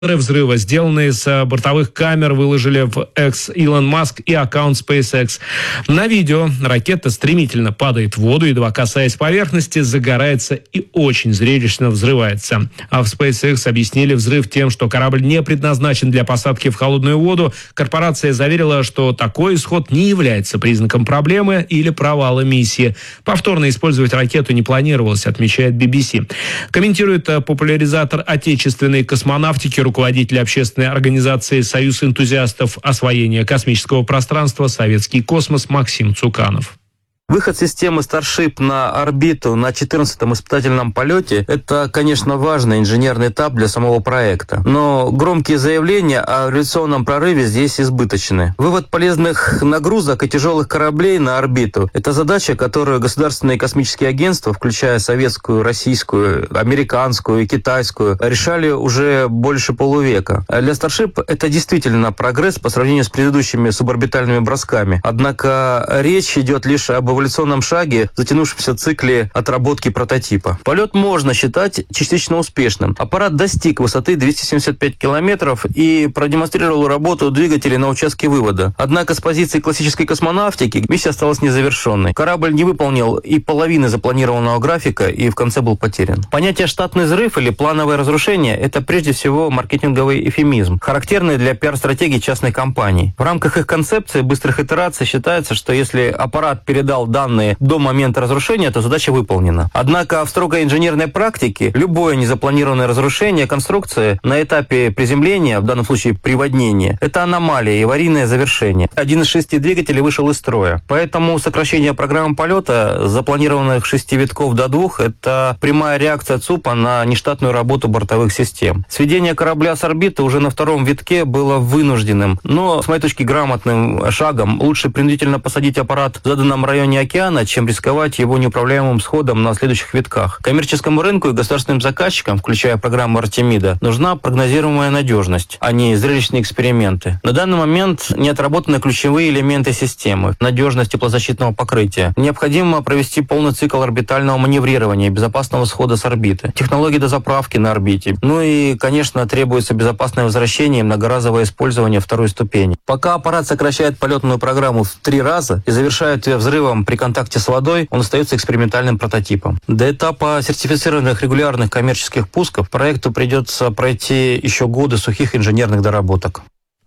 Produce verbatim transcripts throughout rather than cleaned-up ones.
взрыва, сделанные с бортовых камер, выложили в X Илон Маск и аккаунт SpaceX. На видео ракета стремительно падает в воду, едва касаясь поверхности, загорается и очень зрелищно взрывается. А в SpaceX объяснили взрыв тем, что корабль не предназначен для посадки в холодную воду. Корпорация заверила, что такой исход не является признаком проблемы или провала миссии. Повторно использовать ракету не планировалось, отмечает би би си. Комментирует популяризатор отечественной космонавтики, руководитель общественной организации «Союз энтузиастов освоения космического пространства «Советский космос» Максим Цуканов. Выход системы Starship на орбиту на четырнадцатом испытательном полете – это, конечно, важный инженерный этап для самого проекта. Но громкие заявления о революционном прорыве здесь избыточны. Вывод полезных нагрузок и тяжелых кораблей на орбиту – это задача, которую государственные космические агентства, включая советскую, российскую, американскую и китайскую, решали уже больше полувека. Для Starship это действительно прогресс по сравнению с предыдущими суборбитальными бросками. Однако речь идет лишь об эволюционном эволюционном шаге, затянувшемся цикле отработки прототипа. Полет можно считать частично успешным. Аппарат достиг высоты двести семьдесят пять километров и продемонстрировал работу двигателей на участке вывода. Однако с позиции классической космонавтики миссия осталась незавершенной. Корабль не выполнил и половины запланированного графика и в конце был потерян. Понятие «штатный взрыв» или «плановое разрушение» — это прежде всего маркетинговый эвфемизм, характерный для пиар-стратегии частной компании. В рамках их концепции быстрых итераций считается, что если аппарат передал данные до момента разрушения, то задача выполнена. Однако в строгой инженерной практике любое незапланированное разрушение конструкции на этапе приземления, в данном случае приводнения, это аномалия и аварийное завершение. Один из шести двигателей вышел из строя. Поэтому сокращение программы полета с запланированных шести витков до двух – это прямая реакция ЦУПа на нештатную работу бортовых систем. Сведение корабля с орбиты уже на втором витке было вынужденным, но, с моей точки, грамотным шагом. Лучше принудительно посадить аппарат в заданном районе океана, чем рисковать его неуправляемым сходом на следующих витках. Коммерческому рынку и государственным заказчикам, включая программу Артемида, нужна прогнозируемая надежность, а не зрелищные эксперименты. На данный момент не отработаны ключевые элементы системы: надежность теплозащитного покрытия. Необходимо провести полный цикл орбитального маневрирования и безопасного схода с орбиты, технологии дозаправки на орбите. Ну и, конечно, требуется безопасное возвращение и многоразовое использование второй ступени. Пока аппарат сокращает полетную программу в три раза и завершает ее взрывом при контакте с водой, он остается экспериментальным прототипом. До этапа сертифицированных регулярных коммерческих пусков проекту придется пройти еще годы сухих инженерных доработок.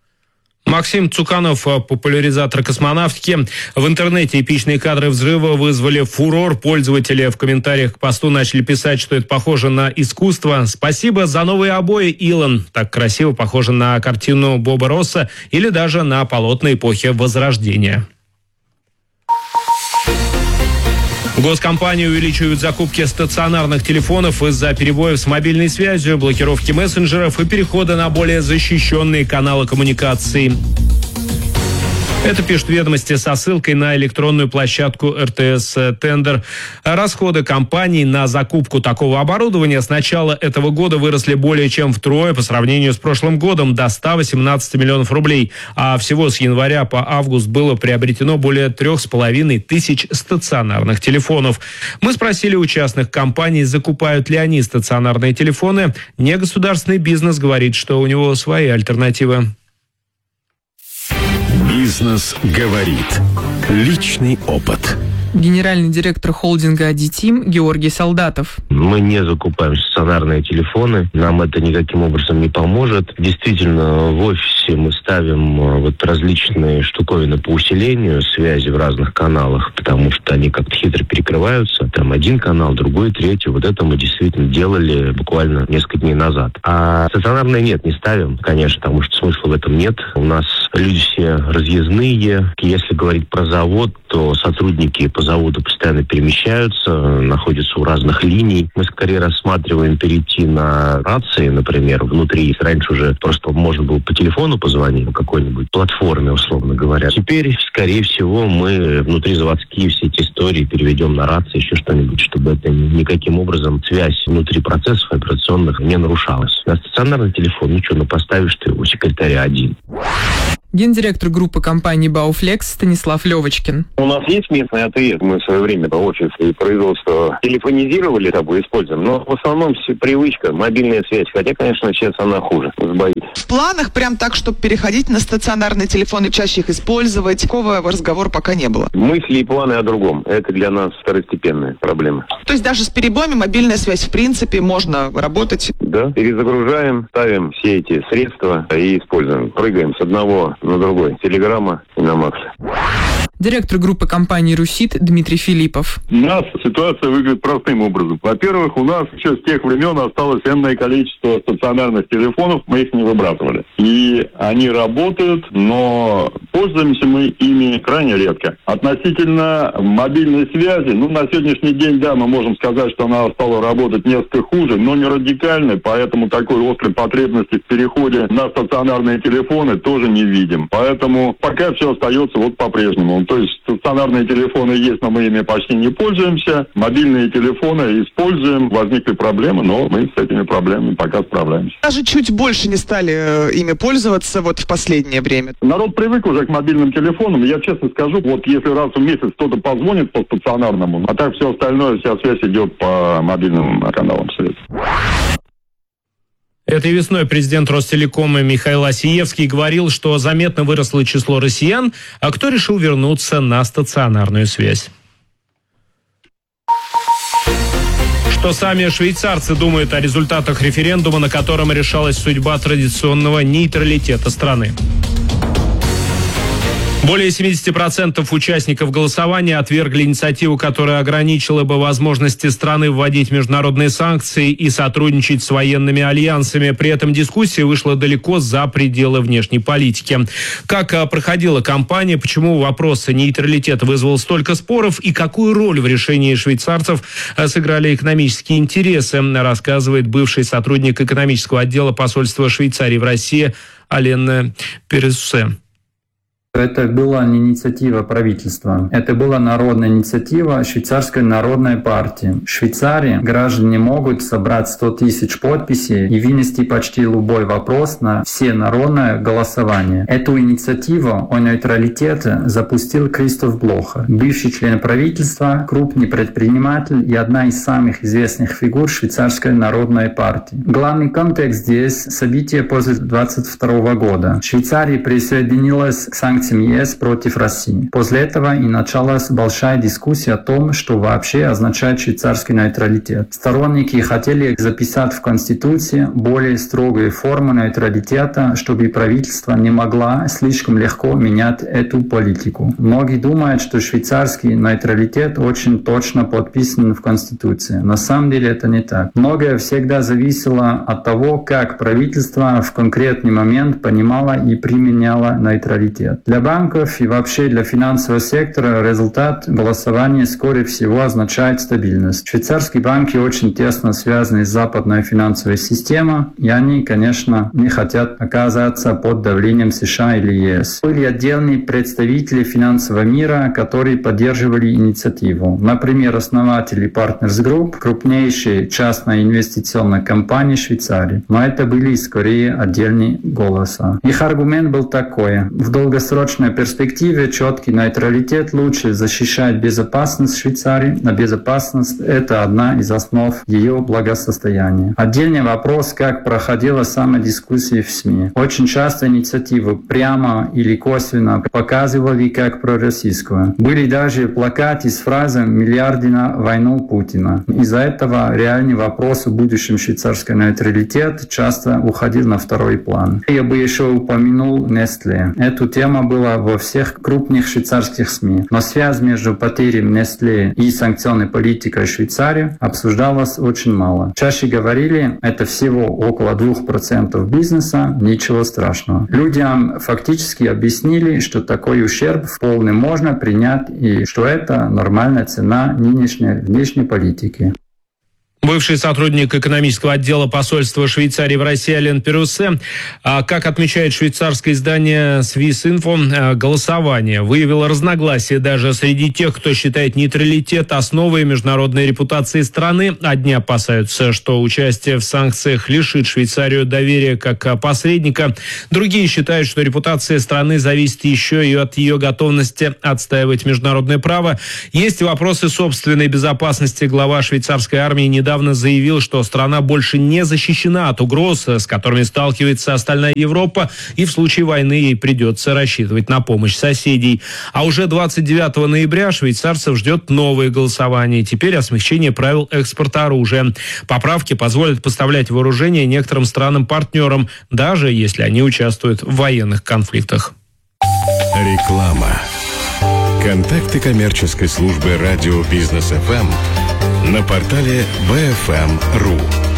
Максим Цуканов, популяризатор космонавтики. В интернете эпичные кадры взрыва вызвали фурор. Пользователи в комментариях к посту начали писать, что это похоже на искусство. Спасибо за новые обои, Илон. Так красиво похоже на картину Боба Росса или даже на полотна эпохи Возрождения. Госкомпании увеличивают закупки стационарных телефонов из-за перебоев с мобильной связью, блокировки мессенджеров и перехода на более защищенные каналы коммуникации. Это пишут «Ведомости» со ссылкой на электронную площадку эр тэ эс «Тендер». Расходы компаний на закупку такого оборудования с начала этого года выросли более чем втрое по сравнению с прошлым годом, до ста восемнадцати миллионов рублей. А всего с января по август было приобретено более трех с половиной тысяч стационарных телефонов. Мы спросили у частных компаний, закупают ли они стационарные телефоны. Негосударственный бизнес говорит, что у него свои альтернативы. Бизнес говорит. Личный опыт. Генеральный директор холдинга «Адитим» Георгий Солдатов. Мы не закупаем стационарные телефоны, нам это никаким образом не поможет. Действительно, в офисе мы ставим вот различные штуковины по усилению связи в разных каналах, потому что они как-то хитро перекрываются. Там один канал, другой, третий. Вот это мы действительно делали буквально несколько дней назад. А стационарные нет, не ставим, конечно, потому что смысла в этом нет. У нас люди все разъездные. Если говорить про завод, то сотрудники по заводу постоянно перемещаются, находятся у разных линий. Мы скорее рассматриваем перейти на рации, например, внутри. Раньше уже просто можно было по телефону позвонить, на какой-нибудь платформе, условно говоря. Теперь, скорее всего, мы внутри заводские все эти истории переведем на рации, еще что-нибудь, чтобы это никаким образом связь внутри процессов операционных не нарушалась. На стационарный телефон, ну что, ну поставишь ты у секретаря один. Гендиректор группы компании «Бауфлекс» Станислав Левочкин. У нас есть местный АТС. Мы в свое время офис и производство телефонизировали, тобой используем. Но в основном все привычка, мобильная связь. Хотя, конечно, сейчас она хуже, сбоит. В планах прям так, чтобы переходить на стационарные телефоны, чаще их использовать, такого разговора пока не было. Мысли и планы о другом. Это для нас второстепенная проблема. То есть даже с перебоями мобильная связь, в принципе, можно работать? Да. Перезагружаем, ставим все эти средства и используем. Прыгаем с одного на другой. Телеграмма и на Макс. Директор группы компании «Русит» Дмитрий Филиппов. У нас ситуация выглядит простым образом. Во-первых, у нас еще с тех времен осталось энное количество стационарных телефонов, мы их не выбрасывали. И они работают, но пользуемся мы ими крайне редко. Относительно мобильной связи, ну, на сегодняшний день, да, мы можем сказать, что она стала работать несколько хуже, но не радикально, поэтому такой острой потребности в переходе на стационарные телефоны тоже не видим. Поэтому пока все остается вот по-прежнему. То есть стационарные телефоны есть, но мы ими почти не пользуемся. Мобильные телефоны используем. Возникли проблемы, но мы с этими проблемами пока справляемся. Даже чуть больше не стали ими пользоваться вот в последнее время. Народ привык уже к мобильным телефонам. Я честно скажу, вот если раз в месяц кто-то позвонит по стационарному, а так все остальное, вся связь идет по мобильным каналам средств. Этой весной президент Ростелекома Михаил Осиевский говорил, что заметно выросло число россиян, а кто решил вернуться на стационарную связь. Что сами швейцарцы думают о результатах референдума, на котором решалась судьба традиционного нейтралитета страны. Более семьдесят процентов участников голосования отвергли инициативу, которая ограничила бы возможности страны вводить международные санкции и сотрудничать с военными альянсами. При этом дискуссия вышла далеко за пределы внешней политики. Как проходила кампания, почему вопрос нейтралитета вызвал столько споров и какую роль в решении швейцарцев сыграли экономические интересы, рассказывает бывший сотрудник экономического отдела посольства Швейцарии в России Алена Перессе. Это была не инициатива правительства, это была народная инициатива Швейцарской народной партии. В Швейцарии граждане могут собрать сто тысяч подписей и вынести почти любой вопрос на всенародное голосование. Эту инициативу о нейтралитете запустил Кристоф Блохер, бывший член правительства, крупный предприниматель и одна из самых известных фигур Швейцарской народной партии. Главный контекст здесь — события после двадцать второго года. Швейцария присоединилась к санкциям ЕС против России. После этого и началась большая дискуссия о том, что вообще означает швейцарский нейтралитет. Сторонники хотели записать в Конституции более строгие формы нейтралитета, чтобы правительство не могло слишком легко менять эту политику. Многие думают, что швейцарский нейтралитет очень точно подписан в Конституции. На самом деле это не так. Многое всегда зависело от того, как правительство в конкретный момент понимало и применяло нейтралитет. Для банков и вообще для финансового сектора результат голосования, скорее всего, означает стабильность. Швейцарские банки очень тесно связаны с западной финансовой системой, и они, конечно, не хотят оказаться под давлением США или ЕС. Были отдельные представители финансового мира, которые поддерживали инициативу. Например, основатели Partners Group, крупнейшей частной инвестиционной компании Швейцарии. Но это были скорее отдельные голоса. Их аргумент был такой: в долгосрочном В долгосрочной перспективе четкий нейтралитет лучше защищает безопасность Швейцарии, а безопасность — это одна из основ ее благосостояния. Отдельный вопрос, как проходила сама дискуссия в СМИ. Очень часто инициативу прямо или косвенно показывали как пророссийскую. Были даже плакаты с фразой «Миллиарды на войну Путина». Из-за этого реальный вопрос о будущем швейцарского нейтралитета часто уходил на второй план. Я бы еще упомянул Nestlé. Эту тему была во всех крупных швейцарских СМИ. Но связь между потерей Nestlé и санкционной политикой Швейцарии обсуждалась очень мало. Чаще говорили, это всего около двух процентов бизнеса, ничего страшного. Людям фактически объяснили, что такой ущерб вполне можно принять и что это нормальная цена нынешней внешней политики. Бывший сотрудник экономического отдела посольства Швейцарии в России Ален Перуссе, как отмечает швейцарское издание Swissинфо, голосование выявило разногласия даже среди тех, кто считает нейтралитет основой международной репутации страны. Одни опасаются, что участие в санкциях лишит Швейцарию доверия как посредника. Другие считают, что репутация страны зависит еще и от ее готовности отстаивать международное право. Есть вопросы собственной безопасности. Глава швейцарской армии недавно заявил, что страна больше не защищена от угроз, с которыми сталкивается остальная Европа, и в случае войны ей придется рассчитывать на помощь соседей. А уже двадцать девятого ноября швейцарцев ждет новое голосование. Теперь о смягчении правил экспорта оружия. Поправки позволят поставлять вооружение некоторым странам-партнерам, даже если они участвуют в военных конфликтах. Реклама. Контакты коммерческой службы радио Бизнес эф эм на портале би эф эм точка ру.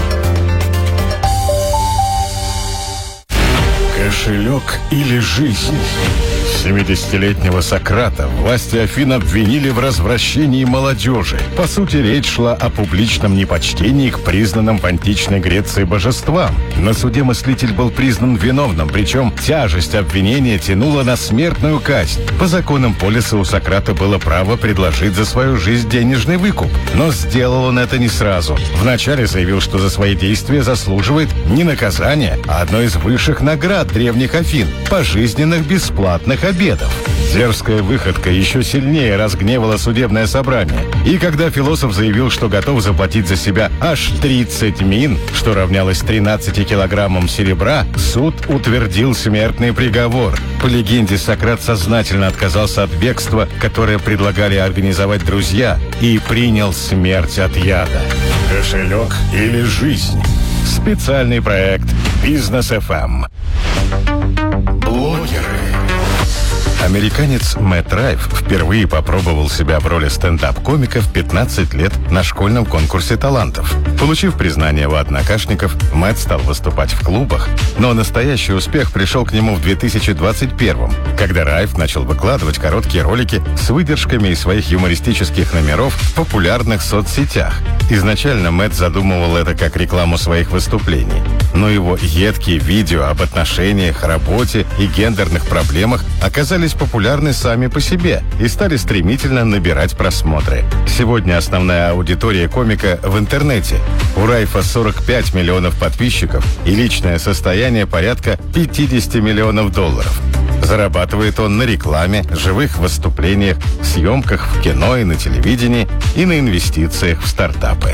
Кошелек или жизнь? семидесятилетнего Сократа власти Афин обвинили в развращении молодежи. По сути, речь шла о публичном непочтении к признанным в античной Греции божествам. На суде мыслитель был признан виновным, причем тяжесть обвинения тянула на смертную казнь. По законам Полиса у Сократа было право предложить за свою жизнь денежный выкуп. Но сделал он это не сразу. Вначале заявил, что за свои действия заслуживает не наказания, а одной из высших наград древних Афин – пожизненных бесплатных обедов. Дерзкая выходка еще сильнее разгневала судебное собрание. И когда философ заявил, что готов заплатить за себя аж тридцать мин, что равнялось тринадцати килограммам серебра, суд утвердил смертный приговор. По легенде, Сократ сознательно отказался от бегства, которое предлагали организовать друзья, и принял смерть от яда. Кошелек или жизнь? Специальный проект Бизнес эф эм. Блогеры. Американец Мэтт Райф впервые попробовал себя в роли стендап-комика в пятнадцать лет на школьном конкурсе талантов. Получив признание у однокашников, Мэтт стал выступать в клубах, но настоящий успех пришел к нему в две тысячи двадцать первом, когда Райф начал выкладывать короткие ролики с выдержками из своих юмористических номеров в популярных соцсетях. Изначально Мэтт задумывал это как рекламу своих выступлений, но его едкие видео об отношениях, работе и гендерных проблемах оказались популярны сами по себе и стали стремительно набирать просмотры. Сегодня основная аудитория комика в интернете. У Райфа сорок пять миллионов подписчиков и личное состояние порядка пятьдесят миллионов долларов. Зарабатывает он на рекламе, живых выступлениях, съемках в кино и на телевидении и на инвестициях в стартапы.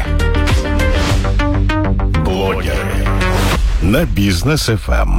Блогеры на Бизнес эф эм.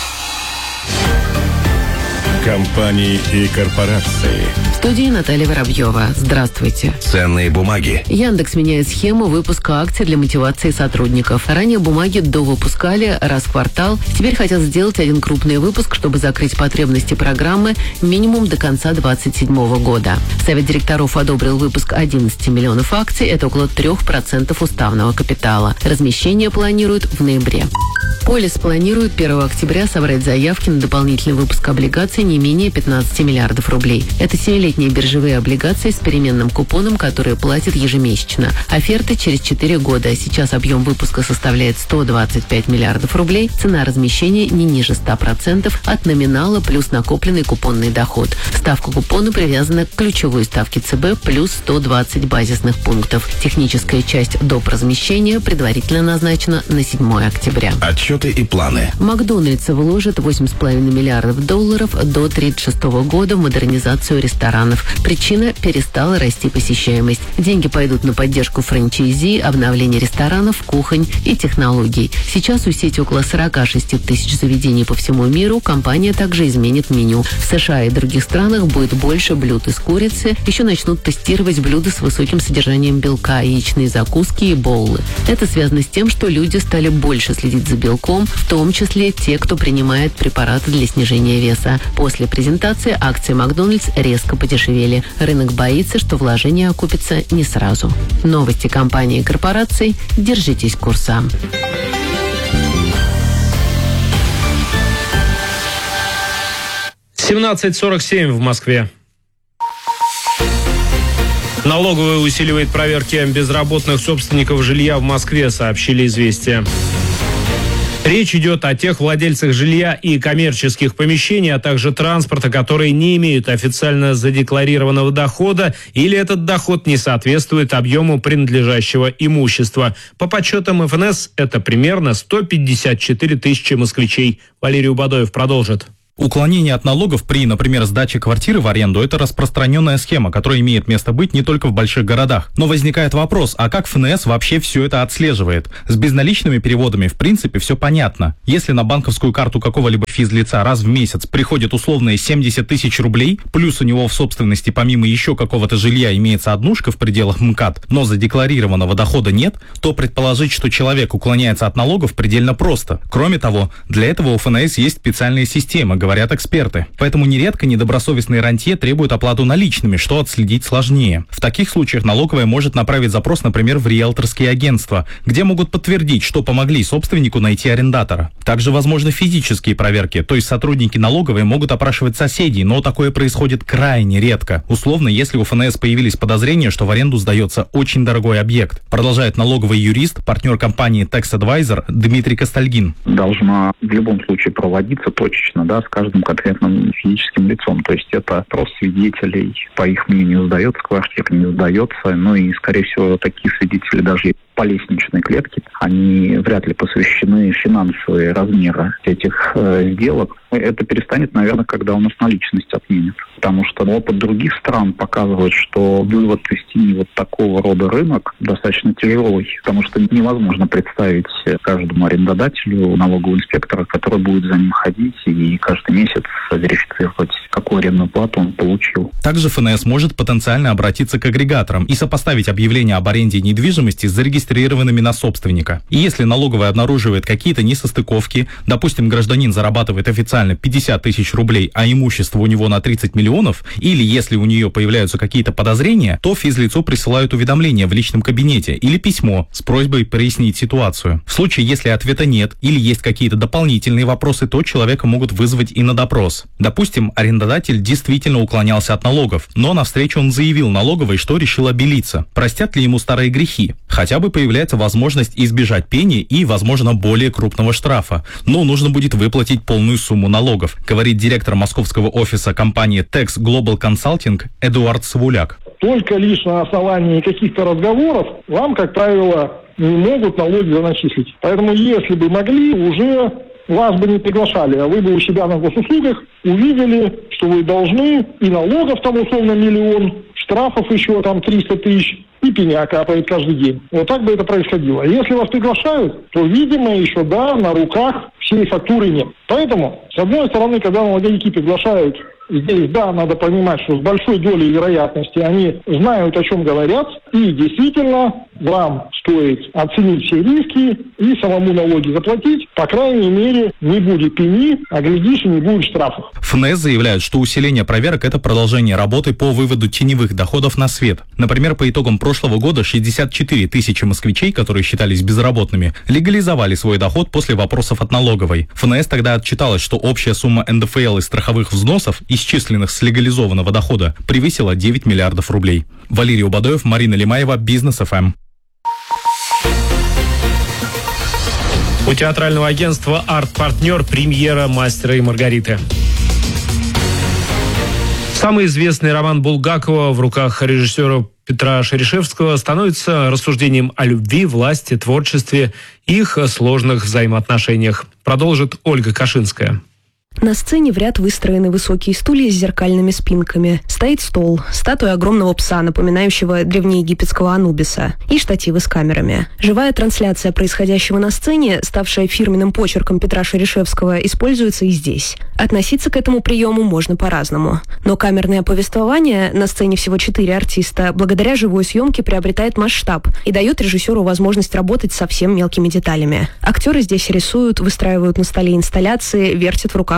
Компании и корпорации. В студии Наталья Воробьева. Здравствуйте. Ценные бумаги. Яндекс меняет схему выпуска акций для мотивации сотрудников. Ранее бумаги довыпускали раз в квартал. Теперь хотят сделать один крупный выпуск, чтобы закрыть потребности программы минимум до конца две тысячи двадцать седьмого года. Совет директоров одобрил выпуск одиннадцати миллионов акций. Это около трех процентов уставного капитала. Размещение планируют в ноябре. Полис планирует первого октября собрать заявки на дополнительный выпуск облигаций не менее пятнадцати миллиардов рублей. Это семилетние биржевые облигации с переменным купоном, которые платят ежемесячно. Оферты через четыре года. Сейчас объем выпуска составляет сто двадцать пять миллиардов рублей. Цена размещения не ниже ста процентов от номинала плюс накопленный купонный доход. Ставка купона привязана к ключевой ставке ЦБ плюс сто двадцать базисных пунктов. Техническая часть доп. Размещения предварительно назначена на седьмого октября. Отчеты и планы. Макдональдс вложит восемь с половиной миллиардов долларов до тридцать шестого года в модернизацию ресторанов. Причина – перестала расти посещаемость. Деньги пойдут на поддержку франчайзи, обновление ресторанов, кухонь и технологий. Сейчас у сети около сорока шести тысяч заведений по всему миру. Компания также изменит меню. В США и других странах будет больше блюд из курицы. Еще начнут тестировать блюда с высоким содержанием белка, яичные закуски и боулы. Это связано с тем, что люди стали больше следить за белком, в том числе те, кто принимает препараты для снижения веса. После презентации акции Макдональдс резко подешевели. Рынок боится, что вложения окупятся не сразу. Новости компании и корпораций. Держитесь курса. семнадцать сорок семь в Москве. Налоговая усиливает проверки безработных собственников жилья в Москве, сообщили «Известия». Речь идет о тех владельцах жилья и коммерческих помещений, а также транспорта, которые не имеют официально задекларированного дохода или этот доход не соответствует объему принадлежащего имущества. По подсчетам эф эн эс это примерно сто пятьдесят четыре тысячи москвичей. Валерий Убадоев продолжит. Уклонение от налогов при, например, сдаче квартиры в аренду – это распространенная схема, которая имеет место быть не только в больших городах. Но возникает вопрос, а как эф эн эс вообще все это отслеживает? С безналичными переводами, в принципе, все понятно. Если на банковскую карту какого-либо физлица раз в месяц приходит условные семьдесят тысяч рублей, плюс у него в собственности помимо еще какого-то жилья имеется однушка в пределах МКАД, но задекларированного дохода нет, то предположить, что человек уклоняется от налогов, предельно просто. Кроме того, для этого у эф эн эс есть специальная система, говорят эксперты. Поэтому нередко недобросовестные рантье требуют оплату наличными, что отследить сложнее. В таких случаях налоговая может направить запрос, например, в риэлторские агентства, где могут подтвердить, что помогли собственнику найти арендатора. Также возможны физические проверки, то есть сотрудники налоговой могут опрашивать соседей, но такое происходит крайне редко. Условно, если у эф эн эс появились подозрения, что в аренду сдается очень дорогой объект. Продолжает налоговый юрист, партнер компании Tax Advisor Дмитрий Костальгин. Должна в любом случае проводиться точечно, да, с каждым конкретным физическим лицом. То есть это опрос свидетелей, по их мнению, сдается квартира, не сдается. Ну и, скорее всего, такие свидетели даже по лестничной клетке, они вряд ли посвящены финансовые размеры этих э, сделок. Это перестанет, наверное, когда у нас наличность отменят. Потому что опыт других стран показывает, что вывод из тени вот такого рода рынок достаточно тяжелый. Потому что невозможно представить каждому арендодателю налогового инспектора, который будет за ним ходить и каждый месяц верифицировать, какую арендную плату он получил. Также эф эн эс может потенциально обратиться к агрегаторам и сопоставить объявления об аренде недвижимости с зарегистрированными на собственника. И если налоговая обнаруживает какие-то несостыковки, допустим, гражданин зарабатывает официально пятьдесят тысяч рублей, а имущество у него на тридцать миллионов, или если у нее появляются какие-то подозрения, то физлицу присылают уведомление в личном кабинете или письмо с просьбой прояснить ситуацию. В случае, если ответа нет или есть какие-то дополнительные вопросы, то человека могут вызвать и на допрос. Допустим, арендодатель действительно уклонялся от налогов, но навстречу он заявил налоговой, что решил обелиться. Простят ли ему старые грехи? Хотя бы появляется возможность избежать пени и, возможно, более крупного штрафа. Но нужно будет выплатить полную сумму налогов, говорит директор московского офиса компании Tax Global Consulting Эдуард Савуляк. Только лишь на основании каких-то разговоров вам, как правило, не могут налоги начислить. Поэтому, если бы могли, уже вас бы не приглашали, а вы бы у себя на госуслугах увидели, что вы должны, и налогов там условно миллион, штрафов еще там триста тысяч, и пеня капает каждый день. Вот так бы это происходило. Если вас приглашают, то, видимо, еще, да, на руках всей фактуры нет. Поэтому, с одной стороны, когда налоговики приглашают, здесь, да, надо понимать, что с большой долей вероятности они знают, о чем говорят, и действительно вам стоит оценить все риски и самому налоги заплатить. По крайней мере, не будет пени, а глядишь, и не будет штрафов. эф эн эс заявляют, что усиление проверок – это продолжение работы по выводу теневых доходов на свет. Например, по итогам прошлого года шестьдесят четыре тысячи москвичей, которые считались безработными, легализовали свой доход после вопросов от налоговой. эф эн эс тогда отчиталась, что общая сумма эн дэ эф эл и страховых взносов, исчисленных с легализованного дохода, превысила девять миллиардов рублей. Валерий Убадоев, Марина Лимаева, Бизнес эф эм. У театрального агентства «Арт-партнер» премьера «Мастера и Маргариты». Самый известный роман Булгакова в руках режиссера Петра Шерешевского становится рассуждением о любви, власти, творчестве и их сложных взаимоотношениях. Продолжит Ольга Кашинская. На сцене в ряд выстроены высокие стулья с зеркальными спинками. Стоит стол, статуя огромного пса, напоминающего древнеегипетского Анубиса, и штативы с камерами. Живая трансляция происходящего на сцене, ставшая фирменным почерком Петра Шерешевского, используется и здесь. Относиться к этому приему можно по-разному. Но камерное повествование, на сцене всего четыре артиста, благодаря живой съемке приобретает масштаб и дает режиссеру возможность работать со совсем мелкими деталями. Актеры здесь рисуют, выстраивают на столе инсталляции, вертят в руках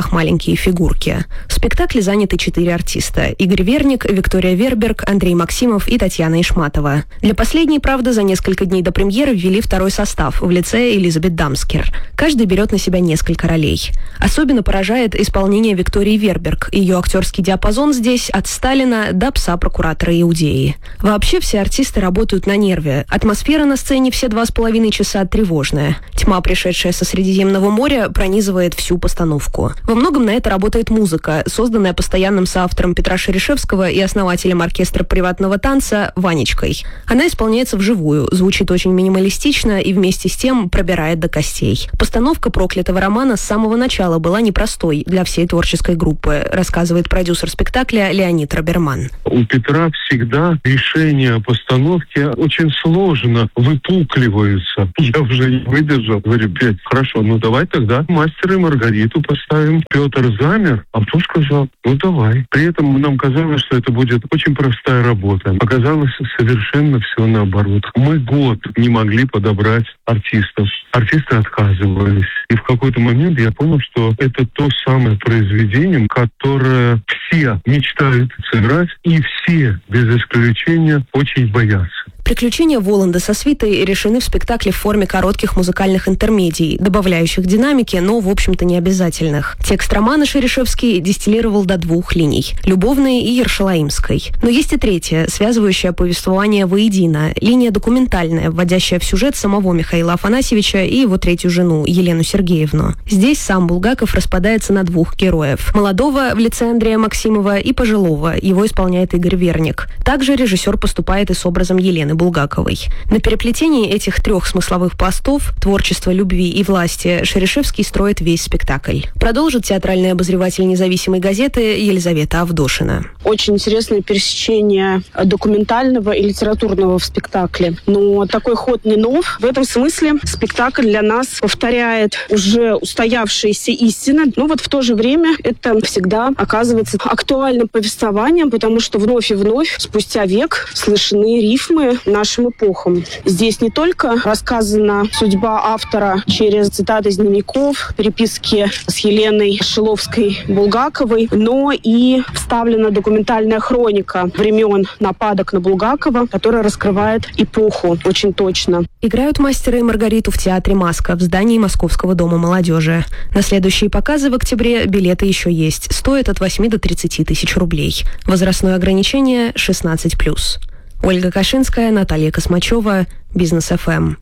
ролях маленькие фигурки. В спектакле заняты четыре артиста: Игорь Верник, Виктория Верберг, Андрей Максимов и Татьяна Ишматова. Для последней, правда, за несколько дней до премьеры ввели второй состав в лице Элизабет Дамскер. Каждый берет на себя несколько ролей. Особенно поражает исполнение Виктории Верберг. Ее актерский диапазон здесь от Сталина до пса прокуратора Иудеи. Вообще все артисты работают на нерве. Атмосфера на сцене все два с половиной часа тревожная. Тьма, пришедшая со Средиземного моря, пронизывает всю постановку. Во многом на это работает музыка, созданная постоянным соавтором Петра Шерешевского и основателем оркестра приватного танца Ванечкой. Она исполняется вживую, звучит очень минималистично и вместе с тем пробирает до костей. Постановка проклятого романа с самого начала была непростой для всей творческой группы, рассказывает продюсер спектакля Леонид Роберман. У Петра всегда решение о постановке очень сложно выпукливаются. Я уже не выдержал. Говорю, блядь, хорошо, ну давай тогда «Мастера и Маргариту» поставим. Петр замер, а потом сказал, ну давай. При этом нам казалось, что это будет очень простая работа. Оказалось совершенно все наоборот. Мы год не могли подобрать артистов. Артисты отказывались. И в какой-то момент я понял, что это то самое произведение, которое все мечтают сыграть, и все, без исключения, очень боятся. Приключения Воланда со свитой решены в спектакле в форме коротких музыкальных интермедий, добавляющих динамики, но, в общем-то, не обязательных. Текст романа Шерешевский дистиллировал до двух линий – любовной и ершалаимской. Но есть и третья, связывающая повествование воедино, линия документальная, вводящая в сюжет самого Михаила Афанасьевича и его третью жену, Елену Сергеевну. Здесь сам Булгаков распадается на двух героев – молодого в лице Андрея Максимова и пожилого, его исполняет Игорь Верник. Также режиссер поступает и с образом Елены Булгаковой. На переплетении этих трех смысловых пластов – творчества, любви и власти – Шерешевский строит весь спектакль. Продолжит театральный обозреватель независимой газеты Елизавета Авдошина. Очень интересное пересечение документального и литературного в спектакле. Но такой ход не нов. В этом смысле спектакль для нас повторяет уже устоявшиеся истины. Но вот в то же время это всегда оказывается актуальным повествованием, потому что вновь и вновь, спустя век, слышны рифмы нашим эпохам. Здесь не только рассказана судьба автора через цитаты из дневников, переписки с Еленой Шиловской-Булгаковой, но и вставлена документальная хроника времен нападок на Булгакова, которая раскрывает эпоху очень точно. Играют «Мастера и Маргариту» в театре «Маска» в здании Московского дома молодежи. На следующие показы в октябре билеты еще есть. Стоят от восьми до тридцати тысяч рублей. Возрастное ограничение шестнадцать плюс. Ольга Кашинская, Наталья Космачева, Бизнес эф эм.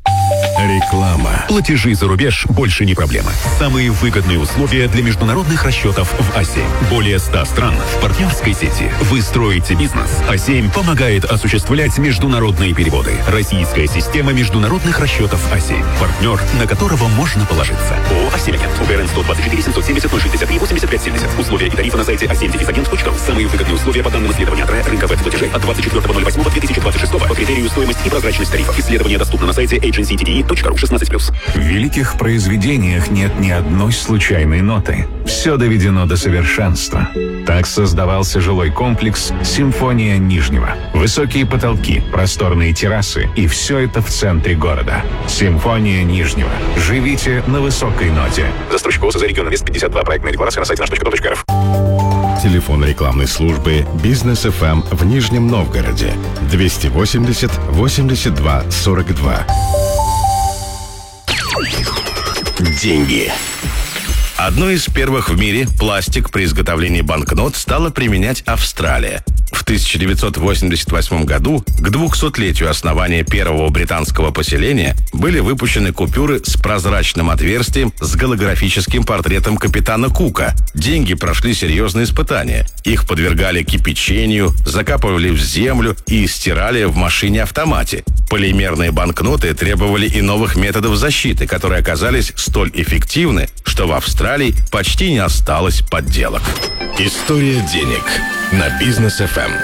Реклама. Платежи за рубеж больше не проблема. Самые выгодные условия для международных расчетов в а семь. Более ста стран в партнерской сети. Вы строите бизнес. а семь помогает осуществлять международные переводы. Российская система международных расчетов а семь. Партнер, на которого можно положиться. ООО «а семь Агент». УГРН сто двадцать четыре семьсот семьдесят ноль шестьдесят три восемьдесят пять семьдесят. Условия и тарифы на сайте а семь агент точка ру. Самые выгодные условия по данным исследования рынка веб-платежей от двадцать четвёртого ноль восьмого две тысячи двадцать шестого по критерию стоимость и прозрачность тарифов. Исследование доступно на сайте эйдженси ти ди и точка ру шестнадцать плюс. В великих произведениях нет ни одной случайной ноты. Все доведено до совершенства. Так создавался жилой комплекс «Симфония Нижнего». Высокие потолки, просторные террасы и все это в центре города. «Симфония Нижнего». Живите на высокой ноте. Застройщик ОС за регион Инвест пятьдесят два. Проектная декларация на сайте наш точка ком точка эр эф. Телефон рекламной службы «Бизнес эф эм» в Нижнем Новгороде. двести восемьдесят восемьдесят два сорок два. Деньги. Одной из первых в мире пластик при изготовлении банкнот стала применять Австралия. В тысяча девятьсот восемьдесят восьмом году, к двухсотлетию основания первого британского поселения, были выпущены купюры с прозрачным отверстием с голографическим портретом капитана Кука. Деньги прошли серьезные испытания. Их подвергали кипячению, закапывали в землю и стирали в машине-автомате. Полимерные банкноты требовали и новых методов защиты, которые оказались столь эффективны, что в Австралии почти не осталось подделок. История денег на Бизнес эф эм.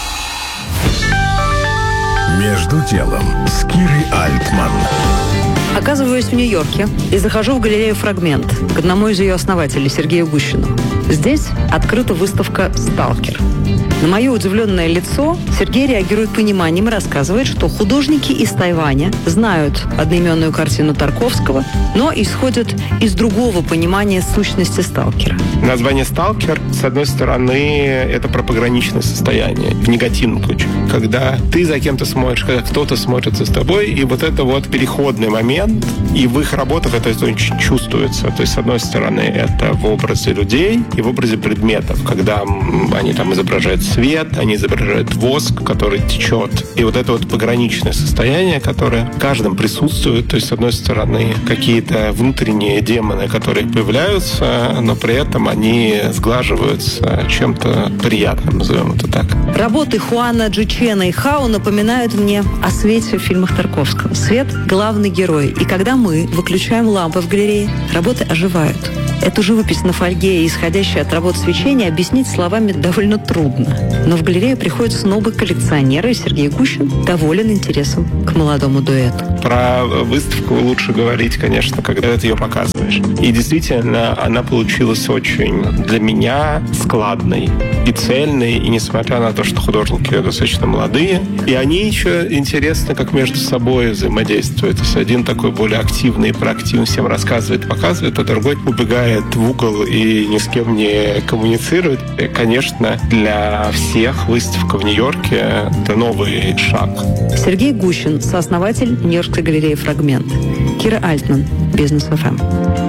Между делом с Кирой Альтман. Оказываюсь в Нью-Йорке и захожу в галерею «Фрагмент» к одному из ее основателей, Сергею Гущину. Здесь открыта выставка «Сталкер». На мое удивленное лицо Сергей реагирует пониманием и рассказывает, что художники из Тайваня знают одноименную картину Тарковского, но исходят из другого понимания сущности сталкера. Название «сталкер», с одной стороны, это про пограничное состояние, в негативном ключе. Когда ты за кем-то смотришь, когда кто-то смотрит за тобой, и вот это вот переходный момент, и в их работах это очень чувствуется. То есть, с одной стороны, это в образе людей и в образе предметов, когда они там изображают свет, они изображают воск, который течет. И вот это вот пограничное состояние, которое в каждом присутствует. То есть, с одной стороны, какие-то внутренние демоны, которые появляются, но при этом они сглаживаются чем-то приятным, назовем это так. Работы Хуана Джичена и Хао напоминают мне о свете в фильмах Тарковского. Свет – главный герой. И когда мы выключаем лампы в галерее, работы оживают. Эту живопись на фольге и исходящее от работ свечения объяснить словами довольно трудно. Но в галерею приходят снобы-коллекционеры, и Сергей Гущин доволен интересом к молодому дуэту. Про выставку лучше говорить, конечно, когда ты ее показываешь. И действительно, она получилась очень для меня складной и цельной, и несмотря на то, что художники достаточно молодые, и они еще интересны, как между собой взаимодействуют. То есть один такой более активный и проактивный, всем рассказывает, показывает, а другой убегает в угол и ни с кем не коммуницирует. И, конечно, для всех выставка в Нью-Йорке – это новый шаг. Сергей Гущин, сооснователь Нью-Йоркской галереи «Фрагмент». Кира Альтман, Бизнес эф эм.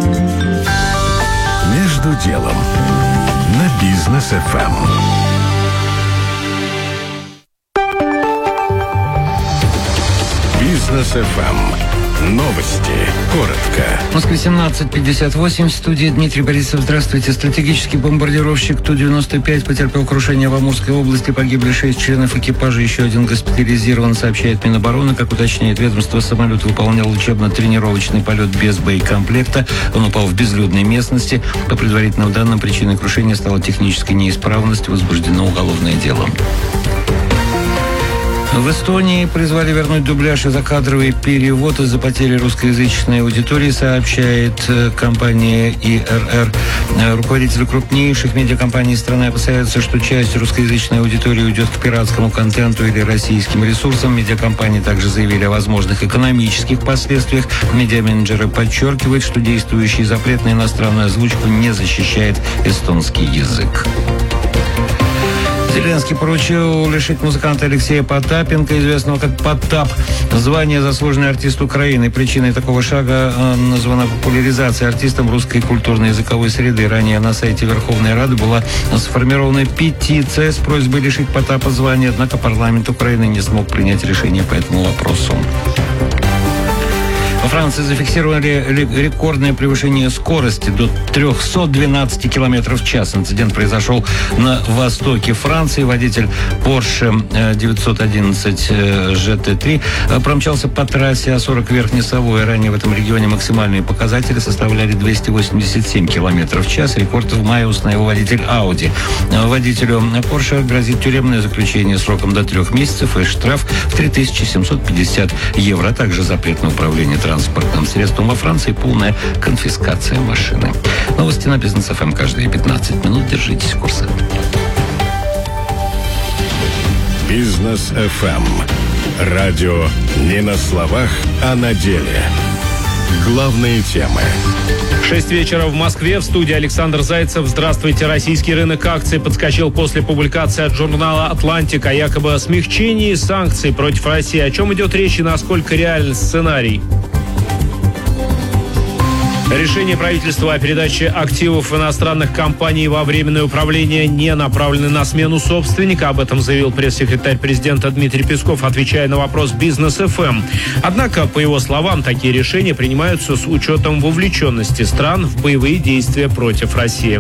Между делом на Бизнес эф эм. Бизнес эф эм. Новости. Коротко. В Москве семнадцать пятьдесят восемь. В студии Дмитрий Борисов. Здравствуйте. Стратегический бомбардировщик Ту девяносто пять потерпел крушение в Амурской области. Погибли шесть членов экипажа. Еще один госпитализирован, сообщает Минобороны. Как уточняет ведомство, самолет выполнял учебно-тренировочный полет без боекомплекта. Он упал в безлюдной местности. По предварительным данным, причиной крушения стала техническая неисправность. Возбуждено уголовное дело. В Эстонии призвали вернуть дубляж и закадровый перевод из-за потери русскоязычной аудитории, сообщает компания И Р Р. Руководители крупнейших медиакомпаний страны опасаются, что часть русскоязычной аудитории уйдет к пиратскому контенту или российским ресурсам. Медиакомпании также заявили о возможных экономических последствиях. Медиаменеджеры подчеркивают, что действующий запрет на иностранную озвучку не защищает эстонский язык. Зеленский поручил лишить музыканта Алексея Потапенко, известного как Потап, звания «Заслуженный артист Украины». Причиной такого шага названа популяризация артистом русской культурно-языковой среды. Ранее на сайте Верховной Рады была сформирована петиция с просьбой лишить Потапа звания, однако парламент Украины не смог принять решение по этому вопросу. Во Франции зафиксировали рекордное превышение скорости до триста двенадцать километров в час. Инцидент произошел на востоке Франции. Водитель Porsche девятьсот одиннадцать Жи Ти три промчался по трассе А сорок Верхнесовой. Ранее в этом регионе максимальные показатели составляли двести восемьдесят семь километров в час. Рекорд в мае установил водитель Audi. Водителю Porsche грозит тюремное заключение сроком до трех месяцев и штраф в три тысячи семьсот пятьдесят евро, а также запрет на управление транспортом. транспортным средством. Во Франции полная конфискация машины. Новости на Бизнес эф эм каждые пятнадцать минут. Держитесь курса. Бизнес эф эм. Радио не на словах, а на деле. Главные темы. Шесть вечера в Москве. В студии Александр Зайцев. Здравствуйте. Российский рынок акций подскочил после публикации от журнала «Атлантик» о якобы смягчении санкций против России. О чем идет речь и насколько реален сценарий? Решение правительства о передаче активов иностранных компаний во временное управление не направлены на смену собственника. Об этом заявил пресс-секретарь президента Дмитрий Песков, отвечая на вопрос Бизнес эф эм. Однако, по его словам, такие решения принимаются с учетом вовлеченности стран в боевые действия против России.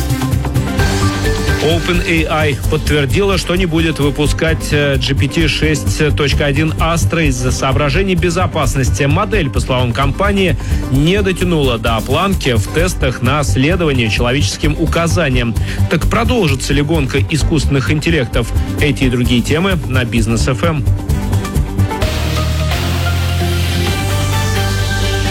OpenAI подтвердила, что не будет выпускать джи пи ти шесть точка один Astra из-за соображений безопасности. Модель, по словам компании, не дотянула до планки в тестах на следование человеческим указаниям. Так продолжится ли гонка искусственных интеллектов? Эти и другие темы на Бизнес эф эм.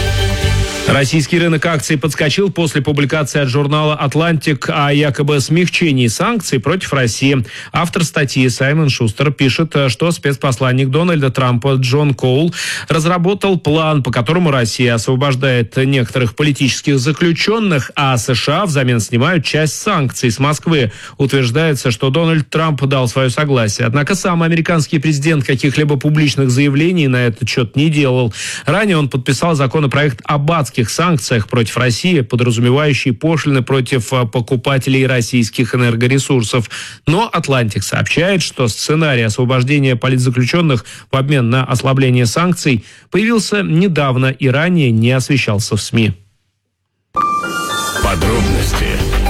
Российский рынок акций подскочил после публикации от журнала «Атлантик» о якобы смягчении санкций против России. Автор статьи Саймон Шустер пишет, что спецпосланник Дональда Трампа Джон Коул разработал план, по которому Россия освобождает некоторых политических заключенных, а США взамен снимают часть санкций с Москвы. Утверждается, что Дональд Трамп дал свое согласие. Однако сам американский президент каких-либо публичных заявлений на этот счет не делал. Ранее он подписал законопроект об адских санкциях против России, подразумевающий пошлины против покупателей российских энергоресурсов. Но «Атлантик» сообщает, что сценарий освобождения политзаключенных в обмен на ослабление санкций появился недавно и ранее не освещался в СМИ. Подробности.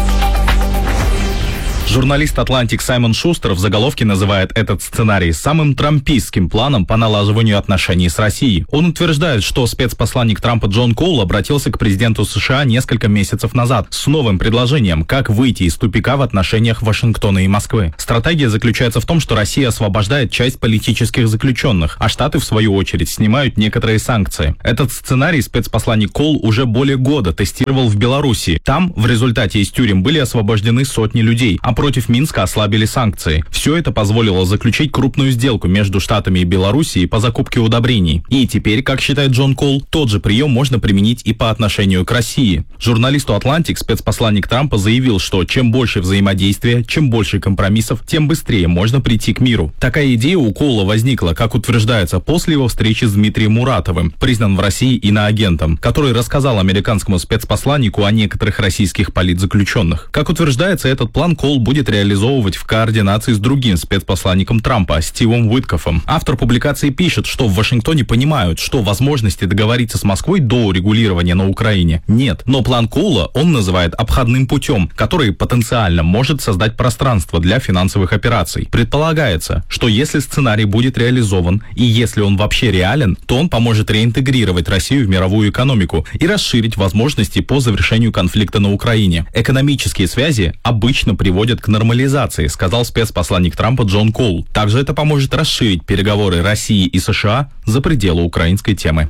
Журналист «Атлантик» Саймон Шустер в заголовке называет этот сценарий самым трампистским планом по налаживанию отношений с Россией. Он утверждает, что спецпосланник Трампа Джон Коул обратился к президенту США несколько месяцев назад с новым предложением, как выйти из тупика в отношениях Вашингтона и Москвы. Стратегия заключается в том, что Россия освобождает часть политических заключенных, а Штаты, в свою очередь, снимают некоторые санкции. Этот сценарий спецпосланник Коул уже более года тестировал в Беларуси. Там, в результате из тюрем, были освобождены сотни людей, а против Минска ослабили санкции. Все это позволило заключить крупную сделку между Штатами и Белоруссией по закупке удобрений. И теперь, как считает Джон Коул, тот же прием можно применить и по отношению к России. Журналисту «Атлантик» спецпосланник Трампа заявил, что чем больше взаимодействия, чем больше компромиссов, тем быстрее можно прийти к миру. Такая идея у Коула возникла, как утверждается, после его встречи с Дмитрием Муратовым, признан в России иноагентом, который рассказал американскому спецпосланнику о некоторых российских политзаключенных. Как утверждается, этот план Коул будет реализовывать в координации с другим спецпосланником Трампа, Стивом Уиткоффом. Автор публикации пишет, что в Вашингтоне понимают, что возможности договориться с Москвой до урегулирования на Украине нет. Но план Коула он называет обходным путем, который потенциально может создать пространство для финансовых операций. Предполагается, что если сценарий будет реализован и если он вообще реален, то он поможет реинтегрировать Россию в мировую экономику и расширить возможности по завершению конфликта на Украине. Экономические связи обычно приводят к нормализации, сказал спецпосланник Трампа Джон Коул. Также это поможет расширить переговоры России и США за пределы украинской темы.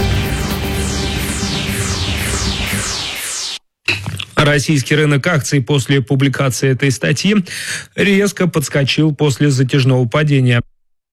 Российский рынок акций после публикации этой статьи резко подскочил после затяжного падения.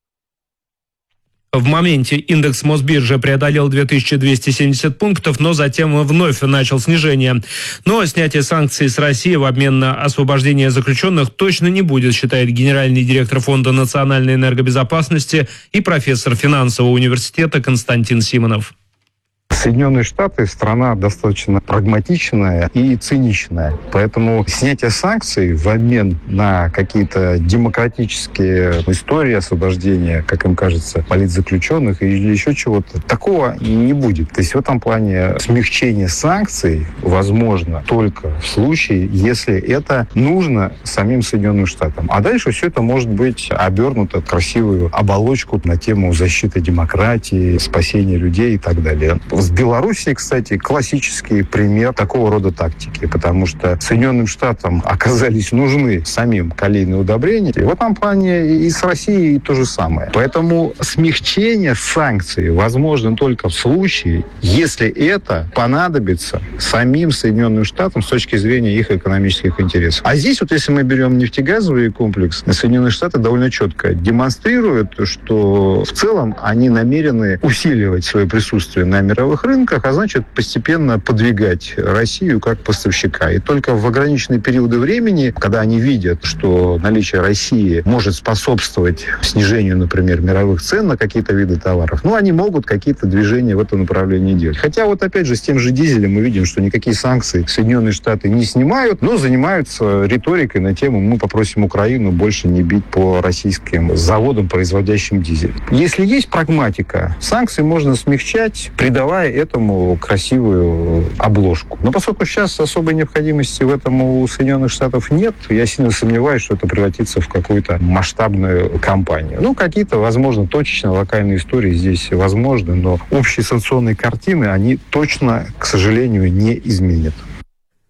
В моменте индекс Мосбиржи преодолел две тысячи двести семьдесят пунктов, но затем вновь начал снижение. Но снятие санкций с России в обмен на освобождение заключенных точно не будет, считает генеральный директор Фонда национальной энергобезопасности и профессор финансового университета Константин Симонов. Соединенные Штаты страна достаточно прагматичная и циничная. Поэтому снятие санкций в обмен на какие-то демократические истории освобождения, как им кажется, политзаключенных или еще чего-то, такого не будет. То есть в этом плане смягчение санкций возможно только в случае, если это нужно самим Соединенным Штатам. А дальше все это может быть обернуто в красивую оболочку на тему защиты демократии, спасения людей и так далее. В Белоруссии, кстати, классический пример такого рода тактики, потому что Соединенным Штатам оказались нужны самим калийные удобрения. И в этом плане и с Россией то же самое. Поэтому смягчение санкций возможно только в случае, если это понадобится самим Соединенным Штатам с точки зрения их экономических интересов. А здесь вот если мы берем нефтегазовый комплекс, Соединенные Штаты довольно четко демонстрируют, что в целом они намерены усиливать свое присутствие на мировых рынках, а значит постепенно подвигать Россию как поставщика. И только в ограниченные периоды времени, когда они видят, что наличие России может способствовать снижению, например, мировых цен на какие-то виды товаров, ну, они могут какие-то движения в этом направлении делать. Хотя вот опять же с тем же дизелем мы видим, что никакие санкции Соединенные Штаты не снимают, но занимаются риторикой на тему «мы попросим Украину больше не бить по российским заводам, производящим дизель». Если есть прагматика, санкции можно смягчать, придавая этому красивую обложку. Но поскольку сейчас особой необходимости в этом у Соединенных Штатов нет, я сильно сомневаюсь, что это превратится в какую-то масштабную кампанию. Ну, какие-то, возможно, точечно локальные истории здесь возможны, но общие санкционные картины, они точно, к сожалению, не изменят.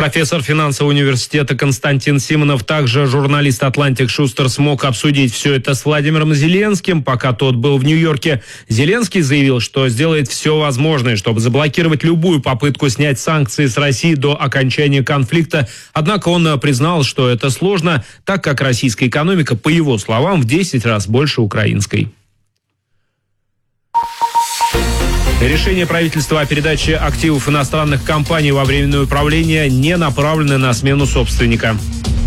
Профессор финансового университета Константин Симонов, также журналист «Атлантик» Шустер, смог обсудить все это с Владимиром Зеленским, пока тот был в Нью-Йорке. Зеленский заявил, что сделает все возможное, чтобы заблокировать любую попытку снять санкции с России до окончания конфликта. Однако он признал, что это сложно, так как российская экономика, по его словам, в десять раз больше украинской. Решение правительства о передаче активов иностранных компаний во временное управление не направлено на смену собственника.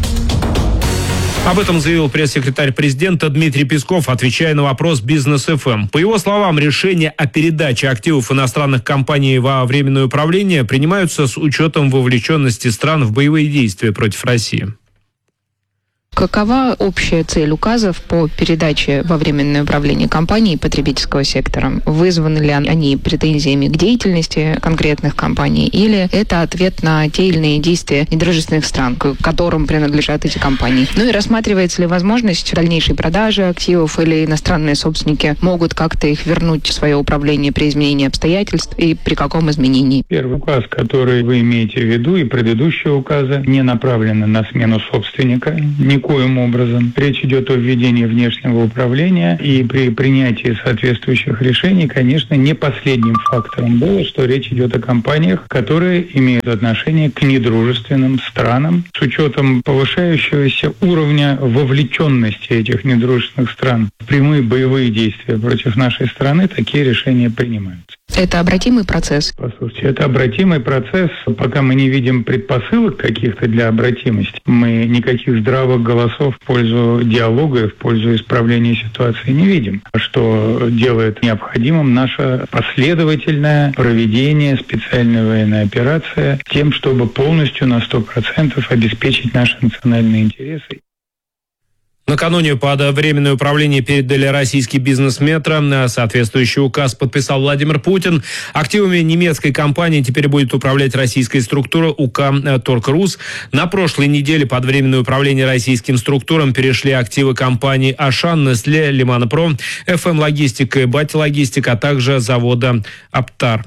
Об этом заявил пресс-секретарь президента Дмитрий Песков, отвечая на вопрос «Бизнес эф эм». По его словам, решения о передаче активов иностранных компаний во временное управление принимаются с учетом вовлеченности стран в боевые действия против России. Какова общая цель указов по передаче во временное управление компаний потребительского сектора? Вызваны ли они претензиями к деятельности конкретных компаний, или это ответ на те или иные действия недружественных стран, к которым принадлежат эти компании? Ну и рассматривается ли возможность дальнейшей продажи активов, или иностранные собственники могут как-то их вернуть в свое управление при изменении обстоятельств, и при каком изменении? Первый указ, который вы имеете в виду, и предыдущие указы не направлены на смену собственника никоим образом. Речь идет о введении внешнего управления, и при принятии соответствующих решений, конечно, не последним фактором было, что речь идет о компаниях, которые имеют отношение к недружественным странам, с учетом повышающегося уровня вовлеченности этих недружественных стран в прямые боевые действия против нашей страны. Такие решения принимаются. Это обратимый процесс? Послушайте, это обратимый процесс. Пока мы не видим предпосылок каких-то для обратимости, мы никаких здравых голосов в пользу диалога и в пользу исправления ситуации не видим. Что делает необходимым наше последовательное проведение специальной военной операции тем, чтобы полностью на сто процентов обеспечить наши национальные интересы. Накануне под временное управление передали российский бизнес-метро. Соответствующий указ подписал Владимир Путин. Активами немецкой компании теперь будет управлять российская структура УК «Торг.Рус». На прошлой неделе под временное управление российским структурам перешли активы компаний «Ашан», «Нестле», «Лимана-Про», «эф эм Логистик» и «Бати Логистик», а также завода «Аптар».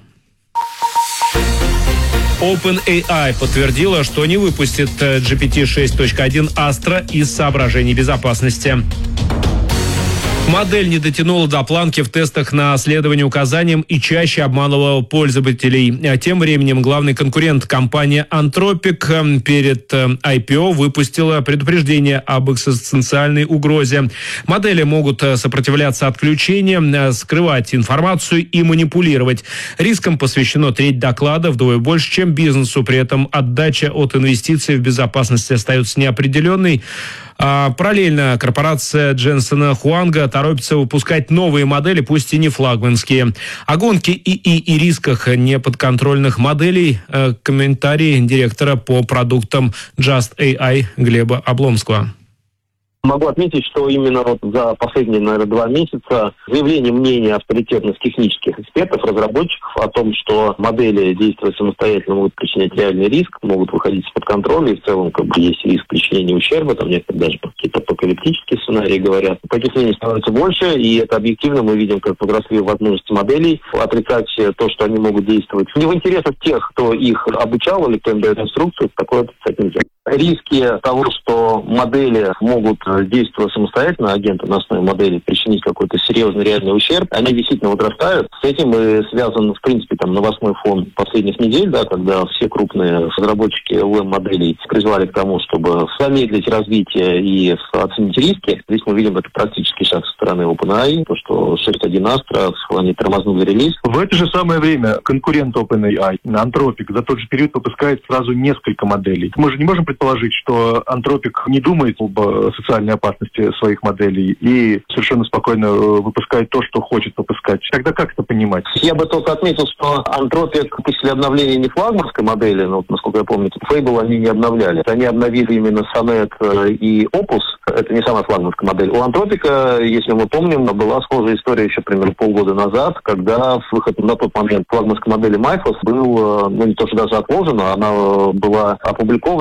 OpenAI подтвердила, что не выпустит джи пи ти шесть точка один Astra из соображений безопасности. Модель не дотянула до планки в тестах на следование указаниям и чаще обманывала пользователей. Тем временем главный конкурент компания Anthropic перед ай пи о выпустила предупреждение об экзистенциальной угрозе. Модели могут сопротивляться отключениям, скрывать информацию и манипулировать. Рискам посвящено треть доклада, вдвое больше, чем бизнесу. При этом отдача от инвестиций в безопасность остается неопределенной. А параллельно корпорация Дженсена Хуанга торопится выпускать новые модели, пусть и не флагманские. О гонке ИИ и рисках неподконтрольных моделей э, комментарий директора по продуктам Just эй ай Глеба Обломского. Могу отметить, что именно вот за последние, наверное, два месяца заявление мнения авторитетных технических экспертов, разработчиков о том, что модели, действуя самостоятельно, могут причинять реальный риск, могут выходить из-под контроля, и в целом как бы есть риск причинения ущерба, там некоторые даже какие-то апокалиптические сценарии говорят. Таких мнений становится больше, и это объективно мы видим, как подросли возможности моделей отрицать то, что они могут действовать не в интересах тех, кто их обучал или кто им дает инструкцию, такое отрицать нельзя. Риски того, что модели могут, действуя самостоятельно, агенты на основе модели, причинить какой-то серьезный реальный ущерб, они действительно возрастают. С этим и связан, в принципе, там, новостной фон последних недель, да, когда все крупные разработчики эл эм-моделей призвали к тому, чтобы замедлить развитие и оценить риски. Здесь мы видим это практически шаг со стороны OpenAI, то, что шесть точка один Astra, они тормознули релиз. В это же самое время конкурент OpenAI, Anthropic, за тот же период выпускает сразу несколько моделей. Мы же не можем предположить, что Anthropic не думает об социальной опасности своих моделей и совершенно спокойно выпускает то, что хочет выпускать. Тогда как это понимать? Я бы только отметил, что Anthropic выпустили обновление не флагманской модели, но, насколько я помню, Fable они не обновляли. Они обновили именно Sonnet и Opus. Это не самая флагманская модель. У Anthropic, если мы помним, была схожая история еще примерно полгода назад, когда выход на тот момент флагманской модели Mythos был, ну не то что даже отложен, она была опубликована, но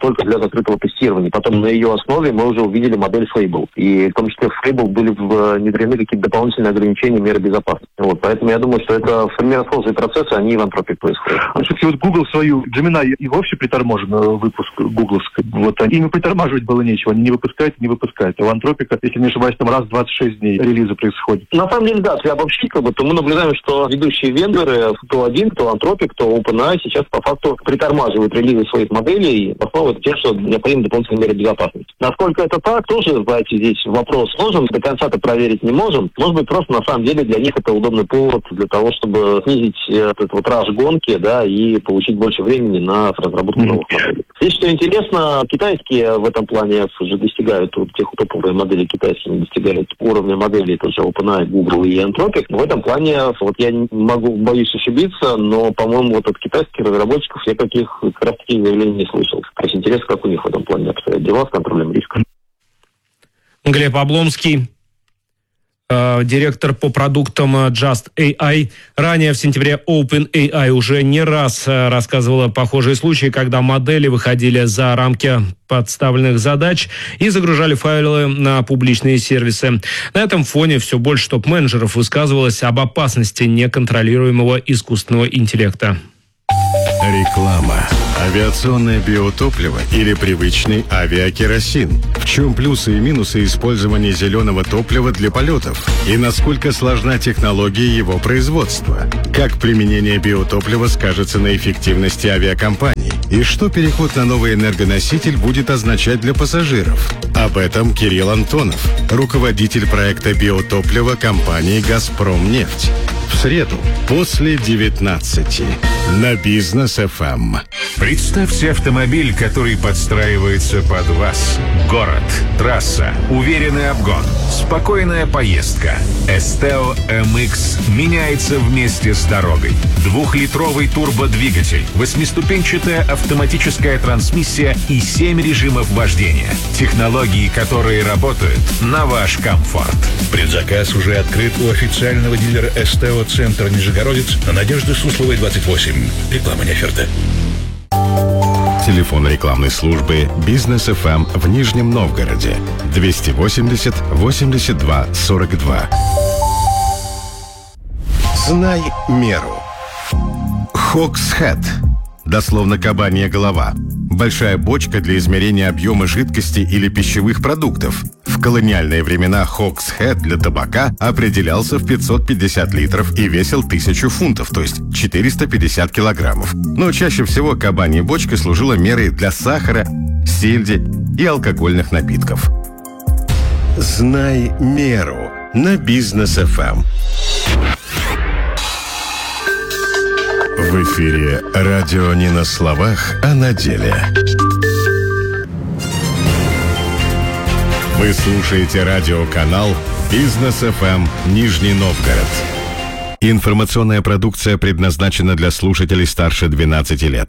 только для закрытого тестирования. Потом на ее основе мы уже увидели модель Fable. И в том числе в Fable были внедрены какие-то дополнительные ограничения, меры безопасности. Вот, поэтому я думаю, что это примерно схожие процессы, они в Антропик происходят. А все-таки вот Google свою Gemini и вовсе приторможен выпуск гугловской. Вот им и притормаживать было нечего. Они не выпускают, не выпускают. А у Антропика, если не ошибаюсь, там раз в двадцать шесть дней релизы происходит. На самом деле, да, если обобщить, как бы, то мы наблюдаем, что ведущие вендоры, то один, то Антропик, то OpenAI сейчас по факту притормаживают релизы своих моделей, основываясь тем, что необходимы дополнительные меры безопасности. Насколько это так, тоже, знаете, здесь вопрос сложен, до конца-то проверить не можем. Может быть, просто на самом деле для них это удобный повод для того, чтобы снизить этот вот раж гонки, да, и получить больше времени на разработку mm-hmm. новых моделей. Здесь, что интересно, китайские в этом плане уже достигают, вот тех топовые модели китайские достигают уровня моделей, тоже OpenAI, Google и Anthropic. В этом плане, вот я не могу, боюсь ошибиться, но, по-моему, вот от китайских разработчиков я каких как раз таких заявлений не слышал. То есть интересно, как у них в этом плане обстоят дела с контролем риска. Глеб Обломский, э, директор по продуктам Just эй ай. Ранее в сентябре OpenAI уже не раз рассказывала похожие случаи, когда модели выходили за рамки подставленных задач и загружали файлы на публичные сервисы. На этом фоне все больше топ-менеджеров высказывалось об опасности неконтролируемого искусственного интеллекта. Реклама. Авиационное биотопливо или привычный авиакеросин? В чем плюсы и минусы использования зеленого топлива для полетов? И насколько сложна технология его производства? Как применение биотоплива скажется на эффективности авиакомпаний? И что переход на новый энергоноситель будет означать для пассажиров? Об этом Кирилл Антонов, руководитель проекта биотоплива компании «Газпромнефть». В среду после девятнадцати на Бизнес эф эм. Представьте автомобиль, который подстраивается под вас. Город, трасса, уверенный обгон, спокойная поездка. Esteo эм икс меняется вместе с дорогой. Двухлитровый турбодвигатель, восьмиступенчатая автоматическая трансмиссия и семь режимов вождения. Технологии, которые работают на ваш комфорт. Предзаказ уже открыт у официального дилера Esteo Центр Нижегородец на Надежды Сусловой, двадцать восемь. Реклама не оферта. Телефон рекламной службы Бизнес эф эм в Нижнем Новгороде двести восемьдесят восемьдесят два сорок два. Знай меру. Хоксхед. Дословно кабанья голова. Большая бочка для измерения объема жидкости или пищевых продуктов. В колониальные времена Хоксхед для табака определялся в пятьсот пятьдесят литров и весил тысячу фунтов, то есть четыреста пятьдесят килограммов. Но чаще всего кабанья бочка служила мерой для сахара, сельди и алкогольных напитков. Знай меру на Бизнес эф эм. В эфире радио не на словах, а на деле. Вы слушаете радиоканал Бизнес эф эм Нижний Новгород. Информационная продукция предназначена для слушателей старше двенадцати лет.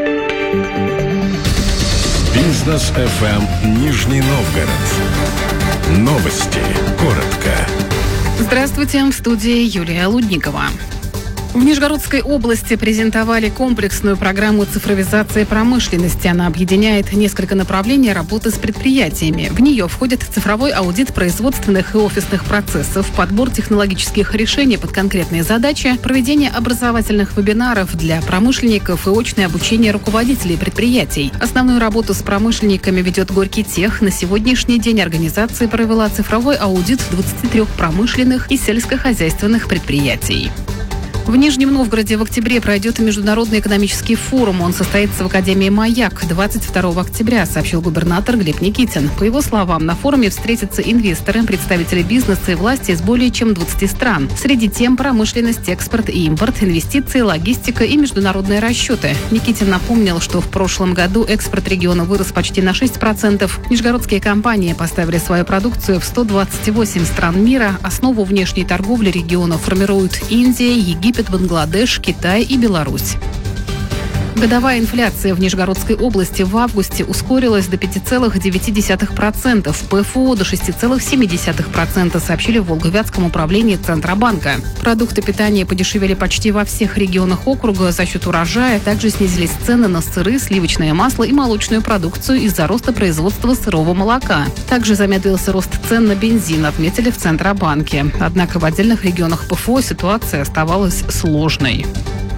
Бизнес эф эм Нижний Новгород. Новости. Коротко. Здравствуйте, в студии Юлия Лудникова. В Нижегородской области презентовали комплексную программу цифровизации промышленности. Она объединяет несколько направлений работы с предприятиями. В нее входит цифровой аудит производственных и офисных процессов, подбор технологических решений под конкретные задачи, проведение образовательных вебинаров для промышленников и очное обучение руководителей предприятий. Основную работу с промышленниками ведет Горький Тех. На сегодняшний день организация провела цифровой аудит двадцати трёх промышленных и сельскохозяйственных предприятий. В Нижнем Новгороде в октябре пройдет Международный экономический форум. Он состоится в Академии «Маяк» двадцать второго октября, сообщил губернатор Глеб Никитин. По его словам, на форуме встретятся инвесторы, представители бизнеса и власти из более чем двадцати стран. Среди тем промышленность, экспорт и импорт, инвестиции, логистика и международные расчеты. Никитин напомнил, что в прошлом году экспорт региона вырос почти на шесть процентов. Нижегородские компании поставили свою продукцию в сто двадцать восемь стран мира. Основу внешней торговли региона формируют Индия, Египет, Бангладеш, Китай и Беларусь. Годовая инфляция в Нижегородской области в августе ускорилась до пяти целых девяти десятых процента, в ПФО до шести целых семи десятых процента, сообщили в Волговятском управлении Центробанка. Продукты питания подешевели почти во всех регионах округа за счет урожая. Также снизились цены на сыры, сливочное масло и молочную продукцию из-за роста производства сырого молока. Также замедлился рост цен на бензин, отметили в Центробанке. Однако в отдельных регионах ПФО ситуация оставалась сложной.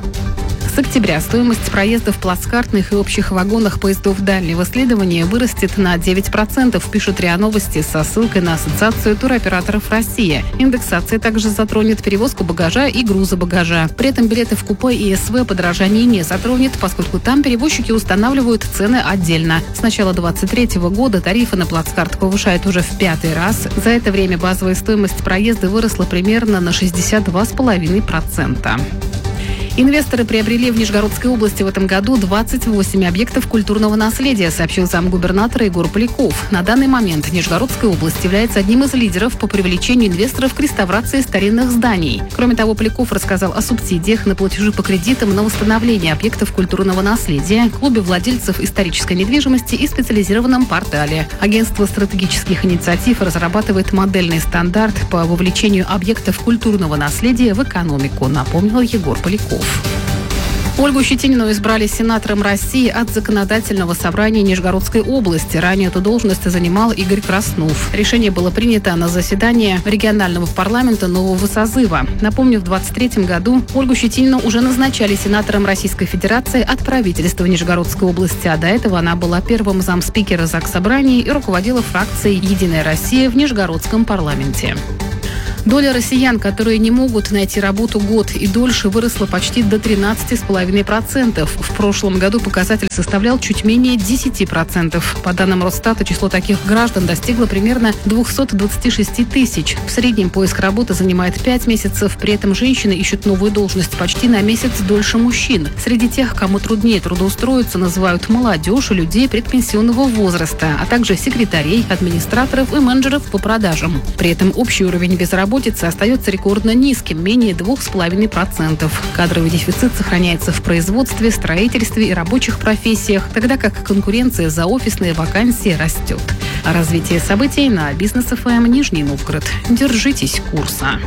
С октября стоимость проезда в плацкартных и общих вагонах поездов дальнего следования вырастет на девять процентов, пишет РИА Новости со ссылкой на Ассоциацию туроператоров России. Индексация также затронет перевозку багажа и груза багажа. При этом билеты в купе и СВ подорожание не затронет, поскольку там перевозчики устанавливают цены отдельно. С начала две тысячи двадцать третьего года тарифы на плацкарт повышают уже в пятый раз. За это время базовая стоимость проезда выросла примерно на шестьдесят два целых пять десятых процента. Инвесторы приобрели в Нижегородской области в этом году двадцать восемь объектов культурного наследия, сообщил замгубернатора Егор Поляков. На данный момент Нижегородская область является одним из лидеров по привлечению инвесторов к реставрации старинных зданий. Кроме того, Поляков рассказал о субсидиях на платежи по кредитам на восстановление объектов культурного наследия, клубе владельцев исторической недвижимости и специализированном портале. Агентство стратегических инициатив разрабатывает модельный стандарт по вовлечению объектов культурного наследия в экономику, напомнил Егор Поляков. Ольгу Щетинину избрали сенатором России от Законодательного собрания Нижегородской области. Ранее эту должность занимал Игорь Краснов. Решение было принято на заседании регионального парламента нового созыва. Напомню, в двадцать третьем году Ольгу Щетинину уже назначали сенатором Российской Федерации от правительства Нижегородской области, а до этого она была первым замспикера Заксобрания и руководила фракцией «Единая Россия» в Нижегородском парламенте. Доля россиян, которые не могут найти работу год и дольше, выросла почти до тринадцати целых пяти десятых процента. В прошлом году показатель составлял чуть менее десяти процентов. По данным Росстата, число таких граждан достигло примерно двухсот двадцати шести тысяч. В среднем поиск работы занимает пять месяцев. При этом женщины ищут новую должность почти на месяц дольше мужчин. Среди тех, кому труднее трудоустроиться, называют молодежь и людей предпенсионного возраста, а также секретарей, администраторов и менеджеров по продажам. При этом общий уровень безработицы остается рекордно низким, менее двух с половиной процентов. Кадровый дефицит сохраняется в производстве, строительстве и рабочих профессиях, тогда как конкуренция за офисные вакансии растет. А развитие событий на Бизнес эф эм Нижний Новгород. Держитесь курса.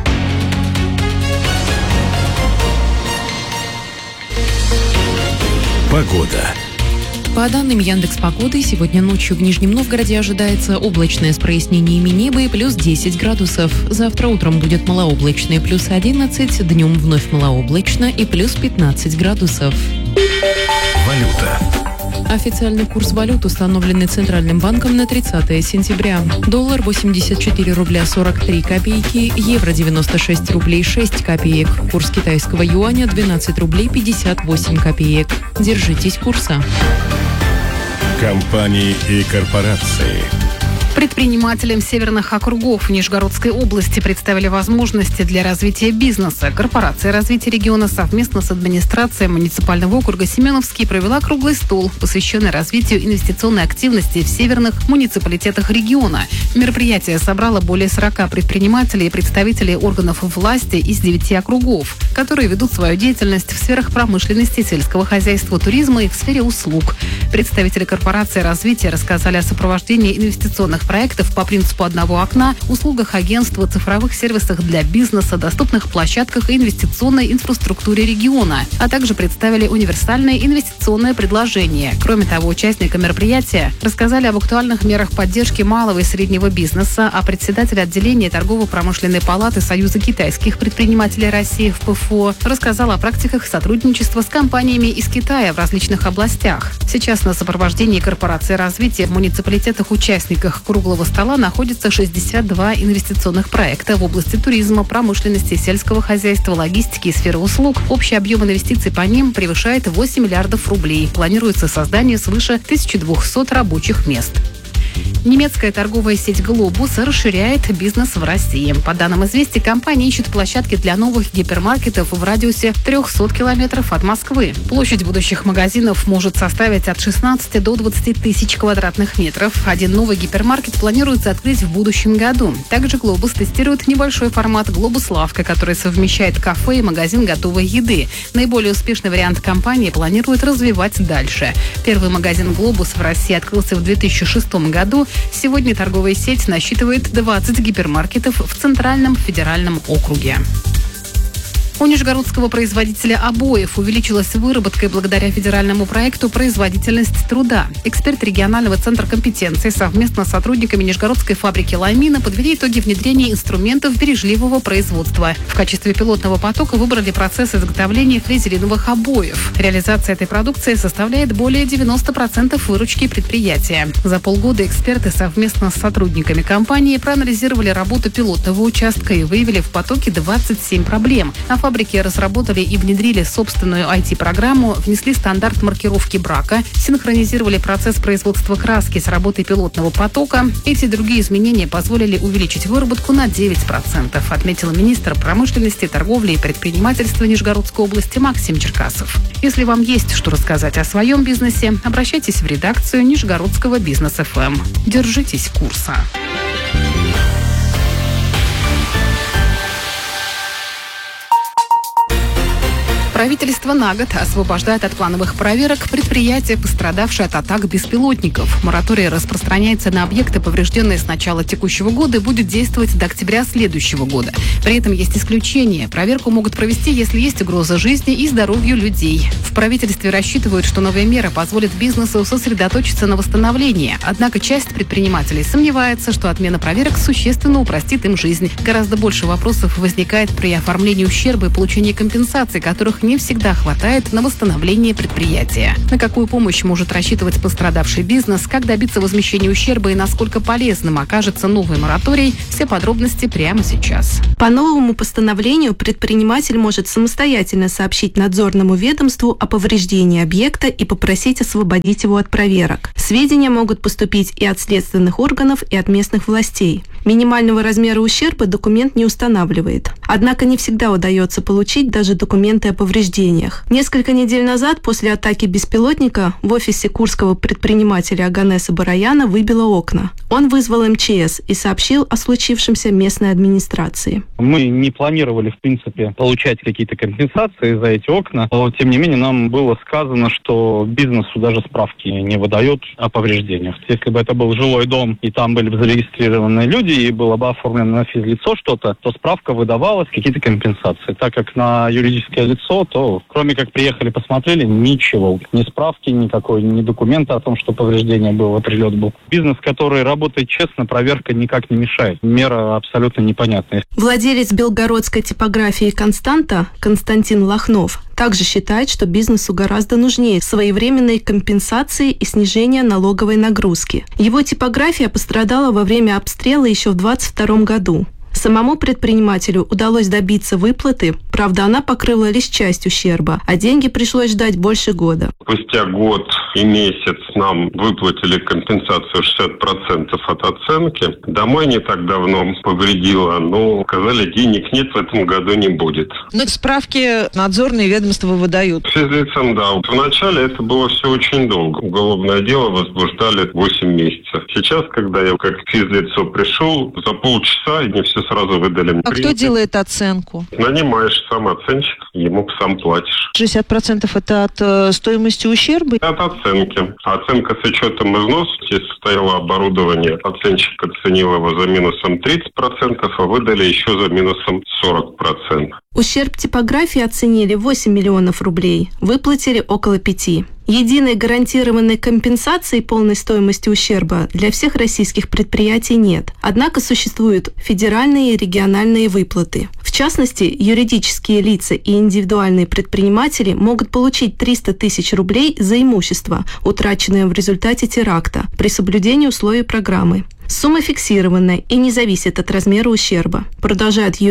Погода. По данным Яндекс.Погоды, сегодня ночью в Нижнем Новгороде ожидается облачное с прояснениями неба и плюс десять градусов. Завтра утром будет малооблачно и плюс одиннадцать, днем вновь малооблачно и плюс пятнадцать градусов. Валюта. Официальный курс валют, установленный Центральным банком на тридцатое сентября. Доллар восемьдесят четыре рубля сорок три копейки, евро девяносто шесть рублей шесть копеек, курс китайского юаня двенадцать рублей пятьдесят восемь копеек. Держитесь курса. Компании и корпорации. Предпринимателям северных округов Нижегородской области представили возможности для развития бизнеса. Корпорация развития региона совместно с администрацией муниципального округа Семеновский провела круглый стол, посвященный развитию инвестиционной активности в северных муниципалитетах региона. Мероприятие собрало более сорока предпринимателей и представителей органов власти из девяти округов, которые ведут свою деятельность в сферах промышленности, сельского хозяйства, туризма и в сфере услуг. Представители корпорации развития рассказали о сопровождении инвестиционных проектов по принципу одного окна, услугах агентства, цифровых сервисах для бизнеса, доступных площадках и инвестиционной инфраструктуре региона, а также представили универсальное инвестиционное предложение. Кроме того, участники мероприятия рассказали об актуальных мерах поддержки малого и среднего бизнеса, а председатель отделения торгово-промышленной палаты Союза китайских предпринимателей России в ПФО рассказал о практиках сотрудничества с компаниями из Китая в различных областях. Сейчас на сопровождении корпорации развития в муниципалитетах-участниках круглого стола находится шестьдесят два инвестиционных проекта в области туризма, промышленности, сельского хозяйства, логистики и сферы услуг. Общий объем инвестиций по ним превышает восемь миллиардов рублей. Планируется создание свыше тысячи двухсот рабочих мест. Немецкая торговая сеть «Глобус» расширяет бизнес в России. По данным «Известий», компания ищет площадки для новых гипермаркетов в радиусе триста километров от Москвы. Площадь будущих магазинов может составить от шестнадцати до двадцати тысяч квадратных метров. Один новый гипермаркет планируется открыть в будущем году. Также «Глобус» тестирует небольшой формат «Глобус-лавка», который совмещает кафе и магазин готовой еды. Наиболее успешный вариант компании планирует развивать дальше. Первый магазин «Глобус» в России открылся в две тысячи шестом году. Сегодня торговая сеть насчитывает двадцать гипермаркетов в Центральном федеральном округе. У нижегородского производителя обоев увеличилась выработка благодаря федеральному проекту «Производительность труда». Эксперт регионального центра компетенции совместно с сотрудниками Нижегородской фабрики «Ламина» подвели итоги внедрения инструментов бережливого производства. В качестве пилотного потока выбрали процесс изготовления флизелиновых обоев. Реализация этой продукции составляет более девяноста процентов выручки предприятия. За полгода эксперты совместно с сотрудниками компании проанализировали работу пилотного участка и выявили в потоке двадцать семь проблем. На фабрики разработали и внедрили собственную ай ти-программу, внесли стандарт маркировки брака, синхронизировали процесс производства краски с работой пилотного потока. Эти другие изменения позволили увеличить выработку на девять процентов, отметил министр промышленности, торговли и предпринимательства Нижегородской области Максим Черкасов. Если вам есть что рассказать о своем бизнесе, обращайтесь в редакцию Нижегородского бизнес эф эм. Держитесь курса. Правительство на год освобождает от плановых проверок предприятия, пострадавшие от атак беспилотников. Мораторий распространяется на объекты, поврежденные с начала текущего года, и будет действовать до октября следующего года. При этом есть исключения. Проверку могут провести, если есть угроза жизни и здоровью людей. В правительстве рассчитывают, что новая мера позволит бизнесу сосредоточиться на восстановлении. Однако часть предпринимателей сомневается, что отмена проверок существенно упростит им жизнь. Гораздо больше вопросов возникает при оформлении ущерба и получении компенсаций, которых не всегда хватает на восстановление предприятия. На какую помощь может рассчитывать пострадавший бизнес, как добиться возмещения ущерба и насколько полезным окажется новый мораторий, все подробности прямо сейчас. По новому постановлению предприниматель может самостоятельно сообщить надзорному ведомству о повреждении объекта и попросить освободить его от проверок. Сведения могут поступить и от следственных органов, и от местных властей. Минимального размера ущерба документ не устанавливает. Однако не всегда удается получить даже документы о повреждениях. Несколько недель назад, после атаки беспилотника, в офисе курского предпринимателя Оганеса Бараяна выбило окна. Он вызвал эм че эс и сообщил о случившемся местной администрации. Мы не планировали, в принципе, получать какие-то компенсации за эти окна. Но, тем не менее, нам было сказано, что бизнесу даже справки не выдают о повреждениях. Если бы это был жилой дом, и там были бы зарегистрированы люди, и было бы оформлено на физлицо что-то, то справка выдавалась, какие-то компенсации. Так как на юридическое лицо, то кроме как приехали, посмотрели, ничего. Ни справки, никакой, ни документа о том, что повреждение было, прилет был. Бизнес, который работает честно, проверка никак не мешает. Мера абсолютно непонятная. Владелец белгородской типографии «Константа» Константин Лохнов также считает, что бизнесу гораздо нужнее своевременные компенсации и снижение налоговой нагрузки. Его типография пострадала во время обстрела еще в двадцать втором году. Самому предпринимателю удалось добиться выплаты, правда, она покрыла лишь часть ущерба, а деньги пришлось ждать больше года. Спустя год и месяц нам выплатили компенсацию шестьдесят процентов от оценки. Домой не так давно повредило, но сказали, денег нет, в этом году не будет. Но справки надзорные ведомства выдают. Физлицам, да. Вначале это было все очень долго. Уголовное дело возбуждали восемь месяцев. Сейчас, когда я как физлицо пришел, за полчаса не все сразу выдали. А кто делает оценку? Нанимаешь сам оценщик, ему сам платишь. шестьдесят процентов это от э, стоимости ущерба? От оценки. Оценка с учетом износа. Если стояло оборудование, оценщик оценил его за минусом тридцать процентов, а выдали еще за минусом сорок процентов. Ущерб типографии оценили восемь миллионов рублей, выплатили около пяти. Единой гарантированной компенсации полной стоимости ущерба для всех российских предприятий нет. Однако существуют федеральные и региональные выплаты. В частности, юридические лица и индивидуальные предприниматели могут получить триста тысяч рублей за имущество, утраченное в результате теракта, при соблюдении условий программы. Сумма фиксированная и не зависит от размера ущерба, продолжает юрист,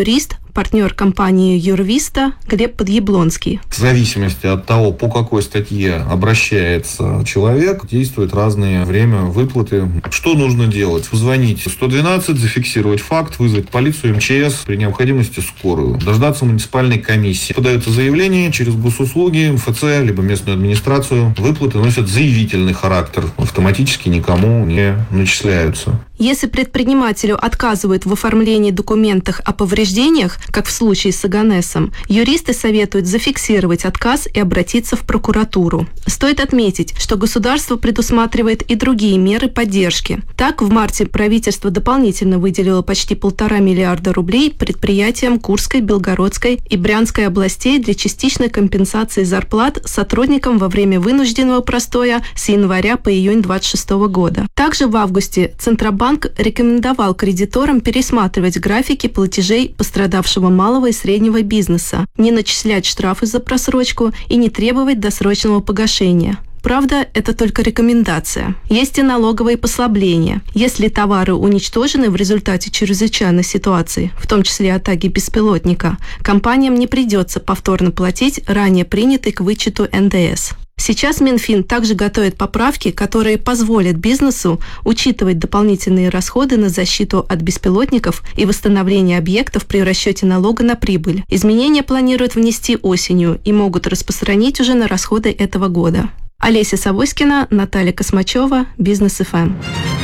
партнер компании Юрвиста Глеб Подъяблонский. В зависимости от того, по какой статье обращается человек, действует разное время выплаты. Что нужно делать? Позвонить сто двенадцать, зафиксировать факт, вызвать полицию, эм че эс, при необходимости скорую. Дождаться муниципальной комиссии. Подается заявление через госуслуги, эм эф цэ, либо местную администрацию. Выплаты носят заявительный характер. Автоматически никому не начисляются. Если предпринимателю отказывают в оформлении документов о повреждениях, как в случае с Оганесом, юристы советуют зафиксировать отказ и обратиться в прокуратуру. Стоит отметить, что государство предусматривает и другие меры поддержки. Так, в марте правительство дополнительно выделило почти полтора миллиарда рублей предприятиям Курской, Белгородской и Брянской областей для частичной компенсации зарплат сотрудникам во время вынужденного простоя с января по июнь двадцать шестого года. Также в августе Центробанк рекомендовал кредиторам пересматривать графики платежей пострадавшего малого и среднего бизнеса, не начислять штрафы за просрочку и не требовать досрочного погашения. Правда, это только рекомендация. Есть и налоговые послабления. Если товары уничтожены в результате чрезвычайной ситуации, в том числе атаки беспилотника, компаниям не придется повторно платить ранее принятый к вычету эн дэ эс. Сейчас Минфин также готовит поправки, которые позволят бизнесу учитывать дополнительные расходы на защиту от беспилотников и восстановление объектов при расчете налога на прибыль. Изменения планируют внести осенью и могут распространить уже на расходы этого года. Олеся Савоськина, Наталья Космачева, Бизнес эф эм.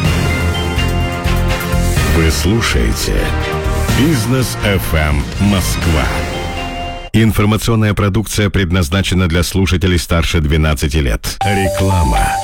Вы слушаете Бизнес эф эм Москва. Информационная продукция предназначена для слушателей старше двенадцати лет. Реклама.